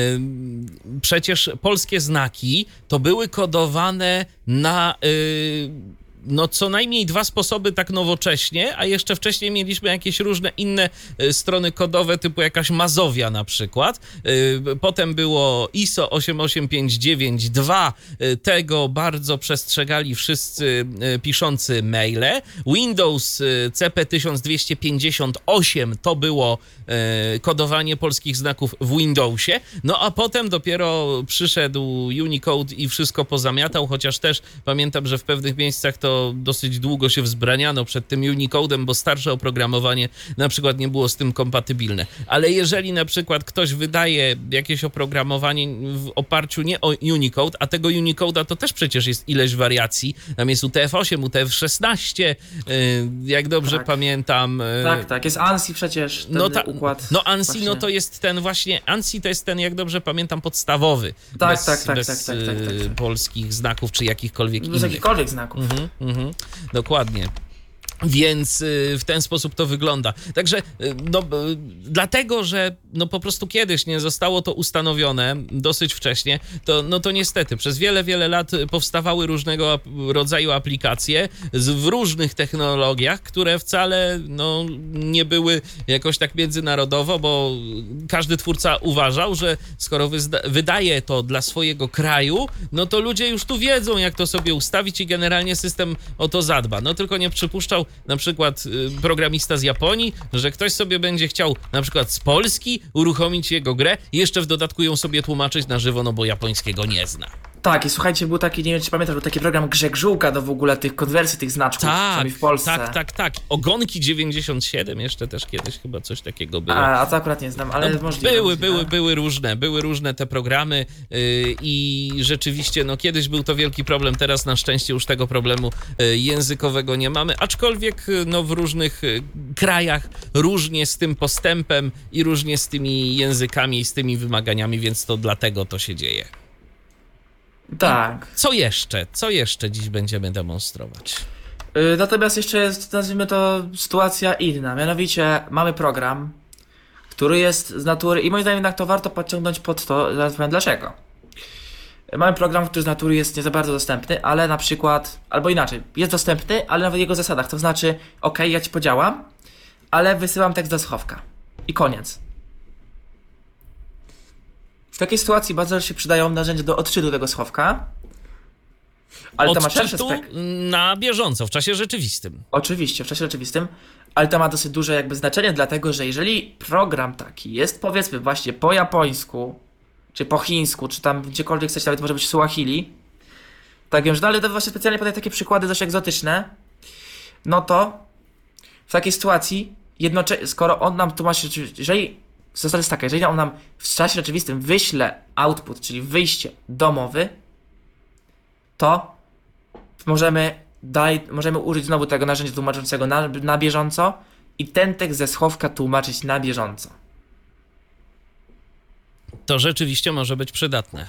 [SPEAKER 3] Y, przecież polskie znaki to były kodowane na yy, no co najmniej dwa sposoby tak nowocześnie, a jeszcze wcześniej mieliśmy jakieś różne inne y, strony kodowe, typu jakaś Mazowia na przykład. Y, potem było I S O osiem osiem pięć dziewięć dwa, y, tego bardzo przestrzegali wszyscy y, piszący maile. Windows y, C P tysiąc dwieście pięćdziesiąt osiem to było y, kodowanie polskich znaków w Windowsie, no a potem dopiero przyszedł Unicode i wszystko pozamiatał, chociaż też pamiętam, że w pewnych miejscach to dosyć długo się wzbraniano przed tym Unicodem, bo starsze oprogramowanie na przykład nie było z tym kompatybilne. Ale jeżeli na przykład ktoś wydaje jakieś oprogramowanie w oparciu nie o Unicode, a tego Unicode'a to też przecież jest ileś wariacji, tam jest U T F osiem, U T F szesnaście, jak dobrze
[SPEAKER 6] tak.
[SPEAKER 3] pamiętam.
[SPEAKER 6] Tak, tak, jest ANSI przecież, ten
[SPEAKER 3] no ta,
[SPEAKER 6] układ.
[SPEAKER 3] No ANSI,
[SPEAKER 6] właśnie.
[SPEAKER 3] no to jest ten właśnie, ANSI to jest ten, jak dobrze pamiętam, podstawowy.
[SPEAKER 6] Tak,
[SPEAKER 3] bez,
[SPEAKER 6] tak, tak,
[SPEAKER 3] bez
[SPEAKER 6] tak, tak, tak, tak, tak.
[SPEAKER 3] polskich znaków, czy jakichkolwiek
[SPEAKER 6] Bez
[SPEAKER 3] innych.
[SPEAKER 6] jakichkolwiek znaków.
[SPEAKER 3] Mhm, mhm, dokładnie. Więc y, w ten sposób to wygląda. Także y, no, y, dlatego, że no, po prostu kiedyś nie zostało to ustanowione dosyć wcześnie, to, no, to niestety przez wiele, wiele lat powstawały różnego rodzaju aplikacje z, w różnych technologiach, które wcale no, nie były jakoś tak międzynarodowo, bo każdy twórca uważał, że skoro wyzda- wydaje to dla swojego kraju, no to ludzie już tu wiedzą, jak to sobie ustawić i generalnie system o to zadba. No tylko nie przypuszczał, na przykład y, programista z Japonii, że ktoś sobie będzie chciał na przykład z Polski uruchomić jego grę i jeszcze w dodatku ją sobie tłumaczyć na żywo, no bo japońskiego nie zna.
[SPEAKER 6] Tak, i słuchajcie, był taki, nie wiem czy pamiętasz, był taki program Grzegżółka do w ogóle tych konwersji tych znaczków,
[SPEAKER 3] tak,
[SPEAKER 6] w Polsce.
[SPEAKER 3] Tak, tak, tak. Ogonki dziewięćdziesiąt siedem jeszcze też kiedyś chyba coś takiego było.
[SPEAKER 6] A, a to akurat nie znam, ale
[SPEAKER 3] no,
[SPEAKER 6] możliwe.
[SPEAKER 3] Były,
[SPEAKER 6] możliwe.
[SPEAKER 3] były, były różne, były różne te programy yy, i rzeczywiście, no kiedyś był to wielki problem, teraz na szczęście już tego problemu yy, językowego nie mamy, aczkolwiek no w różnych yy, krajach różnie z tym postępem i różnie z tymi językami i z tymi wymaganiami, więc to dlatego to się dzieje.
[SPEAKER 6] Tak.
[SPEAKER 3] Co jeszcze? Co jeszcze dziś będziemy demonstrować?
[SPEAKER 6] Yy, natomiast jeszcze jest, nazwijmy to, sytuacja inna. Mianowicie mamy program, który jest z natury, i moim zdaniem jednak to warto podciągnąć pod to, zaraz powiem dlaczego. Mamy program, który z natury jest nie za bardzo dostępny, ale na przykład, albo inaczej, jest dostępny, ale nawet w jego zasadach. To znaczy, ok, ja ci podziałam, ale wysyłam tekst do schowka. I koniec. W takiej sytuacji bardzo się przydają narzędzia do odczytu tego schowka. Ale to ma szerszy spek-
[SPEAKER 3] na bieżąco, w czasie rzeczywistym.
[SPEAKER 6] Oczywiście, w czasie rzeczywistym, ale to ma dosyć duże jakby znaczenie, dlatego że jeżeli program taki jest, powiedzmy właśnie po japońsku, czy po chińsku, czy tam gdziekolwiek chcecie, nawet może być Suahili, tak wiem, że dalej to właśnie specjalnie podaję takie przykłady dość egzotyczne, no to w takiej sytuacji jednocześnie, skoro on nam tłumaczy, jeżeli zasada jest taka, jeżeli on nam w czasie rzeczywistym wyśle output, czyli wyjście domowy, to możemy, daj, możemy użyć znowu tego narzędzia tłumaczącego na, na bieżąco i ten tekst ze schowka tłumaczyć na bieżąco.
[SPEAKER 3] To rzeczywiście może być przydatne.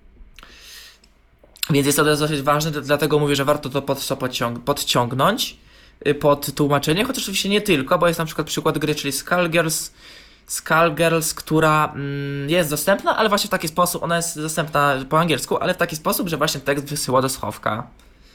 [SPEAKER 6] Więc jest to dosyć ważne, dlatego mówię, że warto to pod, podciąg- podciągnąć pod tłumaczenie, chociaż oczywiście nie tylko, bo jest na przykład przykład gry, czyli Skullgirls, Skullgirls, która mm, jest dostępna, ale właśnie w taki sposób, ona jest dostępna po angielsku, ale w taki sposób, że właśnie tekst wysyła do schowka.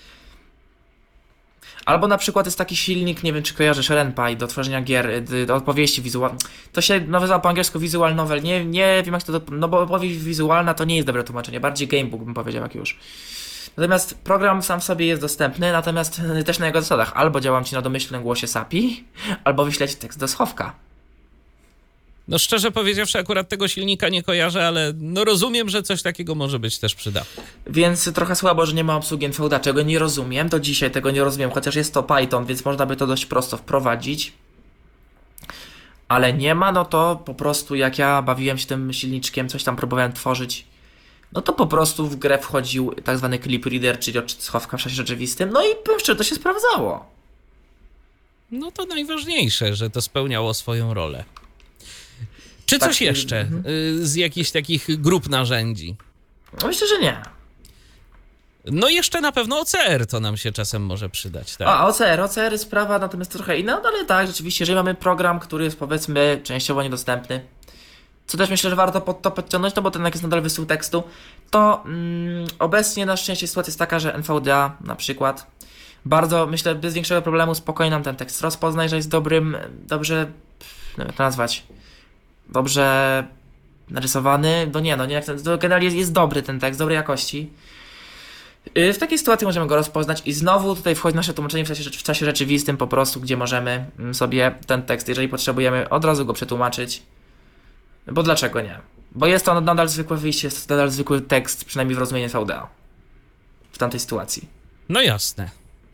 [SPEAKER 6] Albo na przykład jest taki silnik, nie wiem czy kojarzysz, RenPy, do tworzenia gier, do opowieści wizualnej. To się nazywa po angielsku visual novel, nie, nie wiem jak to, no bo opowieść wizualna to nie jest dobre tłumaczenie, bardziej gamebook bym powiedział jak już. Natomiast program sam w sobie jest dostępny, natomiast też na jego zasadach. Albo działam ci na domyślnym głosie S A P I, albo wyśleć tekst do schowka.
[SPEAKER 3] No szczerze powiedziawszy, akurat tego silnika nie kojarzę, ale no rozumiem, że coś takiego może być też przydatne.
[SPEAKER 6] Więc trochę słabo, że nie ma obsługi N V D A, czego nie rozumiem, do dzisiaj tego nie rozumiem, chociaż jest to Python, więc można by to dość prosto wprowadzić. Ale nie ma, no to po prostu jak ja bawiłem się tym silniczkiem, coś tam próbowałem tworzyć, no to po prostu w grę wchodził tak zwany clip reader, czyli odczyt schowka w czasie rzeczywistym, no i powiem szczerze, to się sprawdzało.
[SPEAKER 3] No to najważniejsze, że to spełniało swoją rolę. Czy
[SPEAKER 6] Tak,
[SPEAKER 3] coś jeszcze
[SPEAKER 6] mhm.
[SPEAKER 3] z jakichś takich grup narzędzi?
[SPEAKER 6] No myślę, że nie.
[SPEAKER 3] No jeszcze na pewno O C R to nam się czasem może przydać, tak?
[SPEAKER 6] A, O C R, O C R sprawa natomiast trochę inna, no ale tak, rzeczywiście, jeżeli mamy program, który jest powiedzmy częściowo niedostępny, co też myślę, że warto pod to podciągnąć, no bo ten jak jest nadal wysył tekstu, to mm, obecnie na szczęście sytuacja jest taka, że N V D A na przykład bardzo, myślę, bez większego problemu spokojnie nam ten tekst rozpozna, że jest dobrym, dobrze, no jak to nazwać, dobrze narysowany, no nie, no nie, jak ten, to generalnie jest, jest dobry ten tekst, dobrej jakości. Yy, w takiej sytuacji możemy go rozpoznać i znowu tutaj wchodzi nasze tłumaczenie w czasie, w czasie rzeczywistym po prostu, gdzie możemy sobie ten tekst, jeżeli potrzebujemy, od razu go przetłumaczyć. Bo dlaczego nie? Bo jest to nadal zwykłe wyjście, jest to nadal zwykły tekst, przynajmniej w rozumieniu N V D A. W tamtej sytuacji.
[SPEAKER 3] No jasne.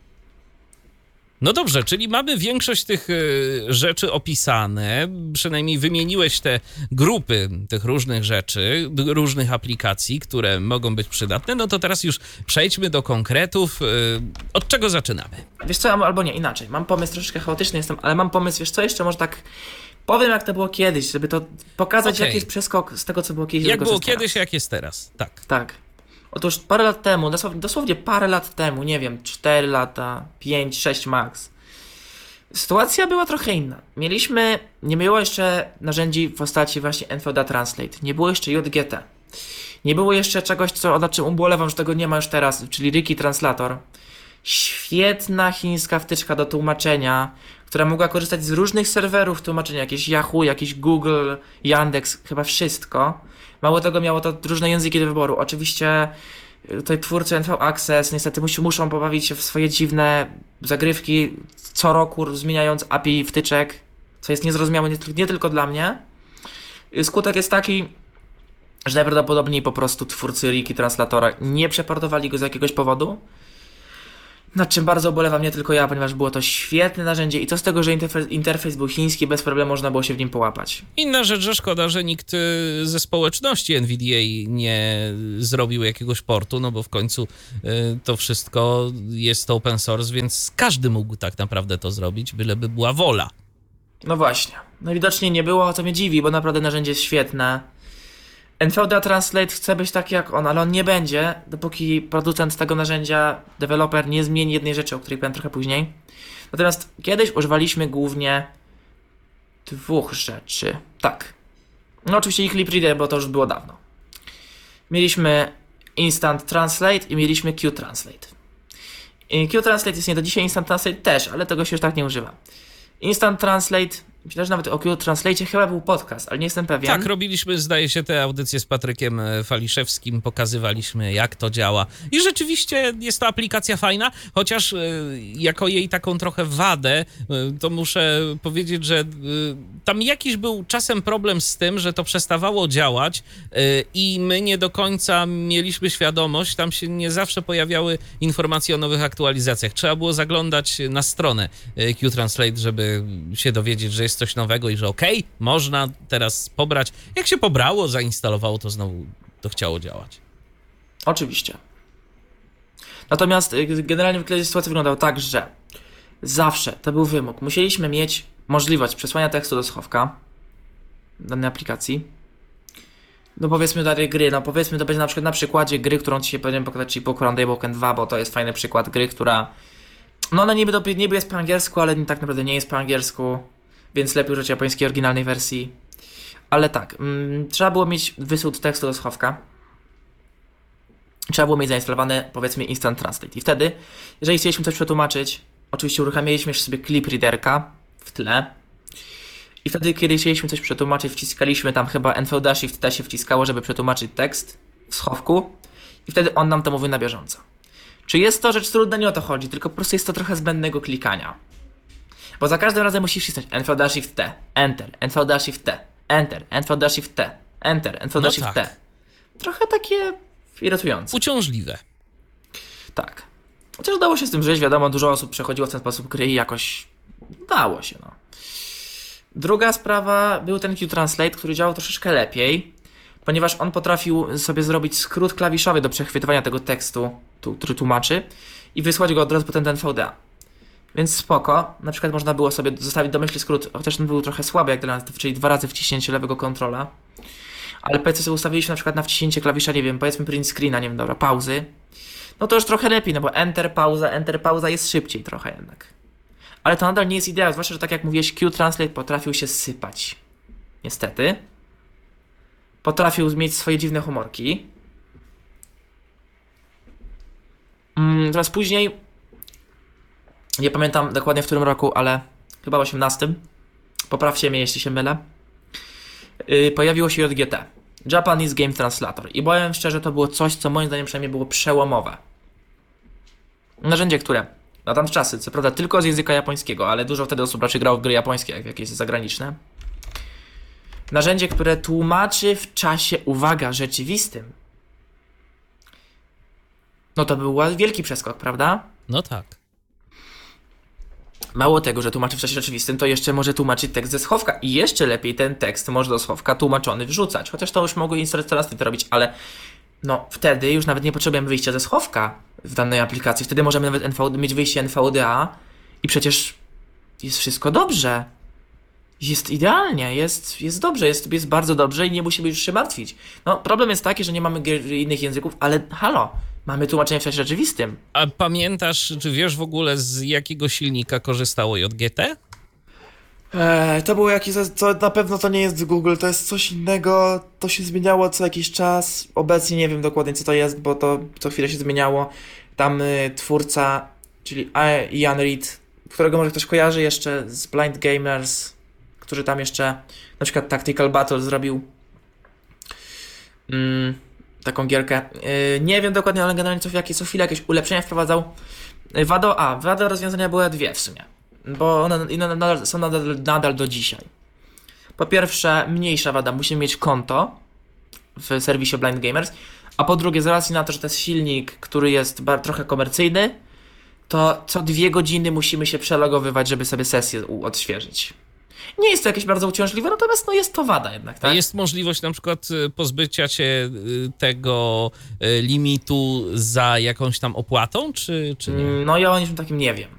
[SPEAKER 3] No dobrze, czyli mamy większość tych y, rzeczy opisane, przynajmniej wymieniłeś te grupy tych różnych rzeczy, d- różnych aplikacji, które mogą być przydatne, no to teraz już przejdźmy do konkretów. Y, od czego zaczynamy?
[SPEAKER 6] Wiesz co, albo nie, inaczej. Mam pomysł, troszeczkę chaotyczny jestem, ale mam pomysł, wiesz co, jeszcze może tak powiem jak to było kiedyś, żeby to pokazać
[SPEAKER 3] Okay.
[SPEAKER 6] jaki jest przeskok z tego, co było kiedyś.
[SPEAKER 3] Jak
[SPEAKER 6] do tego,
[SPEAKER 3] było
[SPEAKER 6] co jest
[SPEAKER 3] kiedyś,
[SPEAKER 6] teraz.
[SPEAKER 3] jak jest teraz, tak.
[SPEAKER 6] Tak. Otóż parę lat temu, dosłownie, dosłownie parę lat temu, nie wiem, cztery lata, pięć, sześć max, sytuacja była trochę inna. Mieliśmy, nie było jeszcze narzędzi w postaci właśnie N V D A Translate, nie było jeszcze J G T, nie było jeszcze czegoś, co, nad czym ubolewam, że tego nie ma już teraz, czyli Riki Translator. Świetna chińska wtyczka do tłumaczenia, która mogła korzystać z różnych serwerów tłumaczenia, jakieś Yahoo, jakieś Google, Yandex, chyba wszystko. Mało tego, miało to różne języki do wyboru. Oczywiście tutaj twórcy N V Access niestety musi, muszą pobawić się w swoje dziwne zagrywki co roku zmieniając A P I wtyczek, co jest niezrozumiałe nie, nie tylko dla mnie. Skutek jest taki, że najprawdopodobniej po prostu twórcy Riki translatora nie przeportowali go z jakiegoś powodu, nad czym bardzo ubolewam nie tylko ja, ponieważ było to świetne narzędzie i co z tego, że interfejs, interfejs był chiński, bez problemu można było się w nim połapać.
[SPEAKER 3] Inna rzecz, że szkoda, że nikt ze społeczności N V D A nie zrobił jakiegoś portu, no bo w końcu to wszystko jest open source, więc każdy mógł tak naprawdę to zrobić, byleby była wola.
[SPEAKER 6] No właśnie. No widocznie nie było, co mnie dziwi, bo naprawdę narzędzie jest świetne. N V D A Translate chce być taki jak on, ale on nie będzie, dopóki producent tego narzędzia, deweloper nie zmieni jednej rzeczy, o której powiem trochę później. Natomiast kiedyś używaliśmy głównie dwóch rzeczy. Tak. No oczywiście i Clip Reader, bo to już było dawno. Mieliśmy Instant Translate i mieliśmy Q Translate. Q Translate jest nie do dzisiaj, Instant Translate też, ale tego się już tak nie używa. Instant Translate, myślę, że nawet o Q Translate chyba był podcast, ale nie jestem pewien.
[SPEAKER 3] Tak, robiliśmy, zdaje się, te audycje z Patrykiem Faliszewskim, pokazywaliśmy, jak to działa. I rzeczywiście jest to aplikacja fajna, chociaż jako jej taką trochę wadę, to muszę powiedzieć, że tam jakiś był czasem problem z tym, że to przestawało działać i my nie do końca mieliśmy świadomość, tam się nie zawsze pojawiały informacje o nowych aktualizacjach. Trzeba było zaglądać na stronę Q Translate, żeby się dowiedzieć, że jest coś nowego i że okej, okay, można teraz pobrać. Jak się pobrało, zainstalowało, to znowu to chciało działać.
[SPEAKER 6] Oczywiście. Natomiast generalnie sytuacja wyglądała tak, że zawsze to był wymóg. Musieliśmy mieć możliwość przesłania tekstu do schowka danej aplikacji. No powiedzmy dalej gry, no powiedzmy to będzie na przykład na przykładzie gry, którą dzisiaj będziemy pokazać, czyli Poker Undated dwa, bo to jest fajny przykład gry, która no ona niby, niby jest po angielsku, ale tak naprawdę nie jest po angielsku, więc lepiej użyć japońskiej oryginalnej wersji. Ale tak, mm, trzeba było mieć wysłut tekstu do schowka. Trzeba było mieć zainstalowane, powiedzmy, Instant Translate. I wtedy, jeżeli chcieliśmy coś przetłumaczyć, oczywiście uruchamialiśmy jeszcze sobie Clip Readerka w tle. I wtedy, kiedy chcieliśmy coś przetłumaczyć, wciskaliśmy tam chyba N V D A Shift T się wciskało, żeby przetłumaczyć tekst w schowku. I wtedy on nam to mówi na bieżąco. Czy jest to rzecz trudna? Nie o to chodzi, tylko po prostu jest to trochę zbędnego klikania. Bo za każdym razem musisz wcisnąć N V D A Shift T, Enter, N V D A Shift T, Enter, N V D A Shift T, Enter, N V D A Shift T. Trochę takie irytujące.
[SPEAKER 3] Uciążliwe.
[SPEAKER 6] Tak. Chociaż dało się z tym żyć, wiadomo, dużo osób przechodziło w ten sposób gry i jakoś dało się, no. Druga sprawa, był ten Q Translate, który działał troszeczkę lepiej, ponieważ on potrafił sobie zrobić skrót klawiszowy do przechwytywania tego tekstu, który tłumaczy, i wysłać go od razu potem do N V D A. Więc spoko. Na przykład można było sobie zostawić domyślny skrót, chociaż ten był trochę słaby jak dla nas, czyli dwa razy wciśnięcie lewego kontrola. Ale powiedzmy sobie ustawiliśmy na przykład na wciśnięcie klawisza, nie wiem, powiedzmy print screena, nie wiem, dobra, pauzy. No to już trochę lepiej, no bo enter, pauza, enter, pauza jest szybciej trochę jednak. Ale to nadal nie jest ideał, zwłaszcza, że tak jak mówiłeś, Q Translate potrafił się sypać. Niestety. Potrafił mieć swoje dziwne humorki. Mm, teraz później, nie pamiętam dokładnie w którym roku, ale chyba w osiemnastym. Poprawcie mnie, jeśli się mylę. Yy, pojawiło się J G T. Japanese Game Translator. I powiem szczerze, to było coś, co moim zdaniem przynajmniej było przełomowe. Narzędzie, które na tamte czasy, co prawda tylko z języka japońskiego, ale dużo wtedy osób raczej grało w gry japońskie, jak jakieś zagraniczne. Narzędzie, które tłumaczy w czasie, uwaga, rzeczywistym. No to był wielki przeskok, prawda?
[SPEAKER 3] No tak.
[SPEAKER 6] Mało tego, że tłumaczy w czasie rzeczywistym, to jeszcze może tłumaczyć tekst ze schowka. I jeszcze lepiej ten tekst może do schowka tłumaczony wrzucać. Chociaż to już mogły instalatorów to robić, ale no wtedy już nawet nie potrzebujemy wyjścia ze schowka w danej aplikacji. Wtedy możemy nawet N V D, mieć wyjście N V D A i przecież jest wszystko dobrze. Jest idealnie, jest, jest dobrze, jest, jest bardzo dobrze i nie musimy już się martwić. No problem jest taki, że nie mamy innych języków, ale halo, mamy tłumaczenie w czasie rzeczywistym.
[SPEAKER 3] A pamiętasz, czy wiesz w ogóle, z jakiego silnika korzystało J G T?
[SPEAKER 6] Eee, to było jakieś, to na pewno to nie jest Google, to jest coś innego, to się zmieniało co jakiś czas, obecnie nie wiem dokładnie co to jest, bo to co chwilę się zmieniało. Tam y, twórca, czyli Ian Reed, którego może ktoś kojarzy jeszcze z Blind Gamers, który tam jeszcze na przykład Tactical Battle zrobił mm, taką gierkę. Yy, nie wiem dokładnie, ale generalnie co, jakie, co chwilę jakieś ulepszenia wprowadzał. Wado, a, wady rozwiązania były dwie w sumie, bo one, one nadal, są nadal, nadal do dzisiaj. Po pierwsze, mniejsza wada, musimy mieć konto w serwisie Blind Gamers, a po drugie, z racji na to, że to jest silnik, który jest bar- trochę komercyjny, to co dwie godziny musimy się przelogowywać, żeby sobie sesję u- odświeżyć. Nie jest to jakieś bardzo uciążliwe, natomiast no jest to wada jednak, tak?
[SPEAKER 3] A jest możliwość na przykład y, pozbycia się y, tego y, limitu za jakąś tam opłatą, czy, czy nie?
[SPEAKER 6] Mm, No ja o niczym takim nie wiem.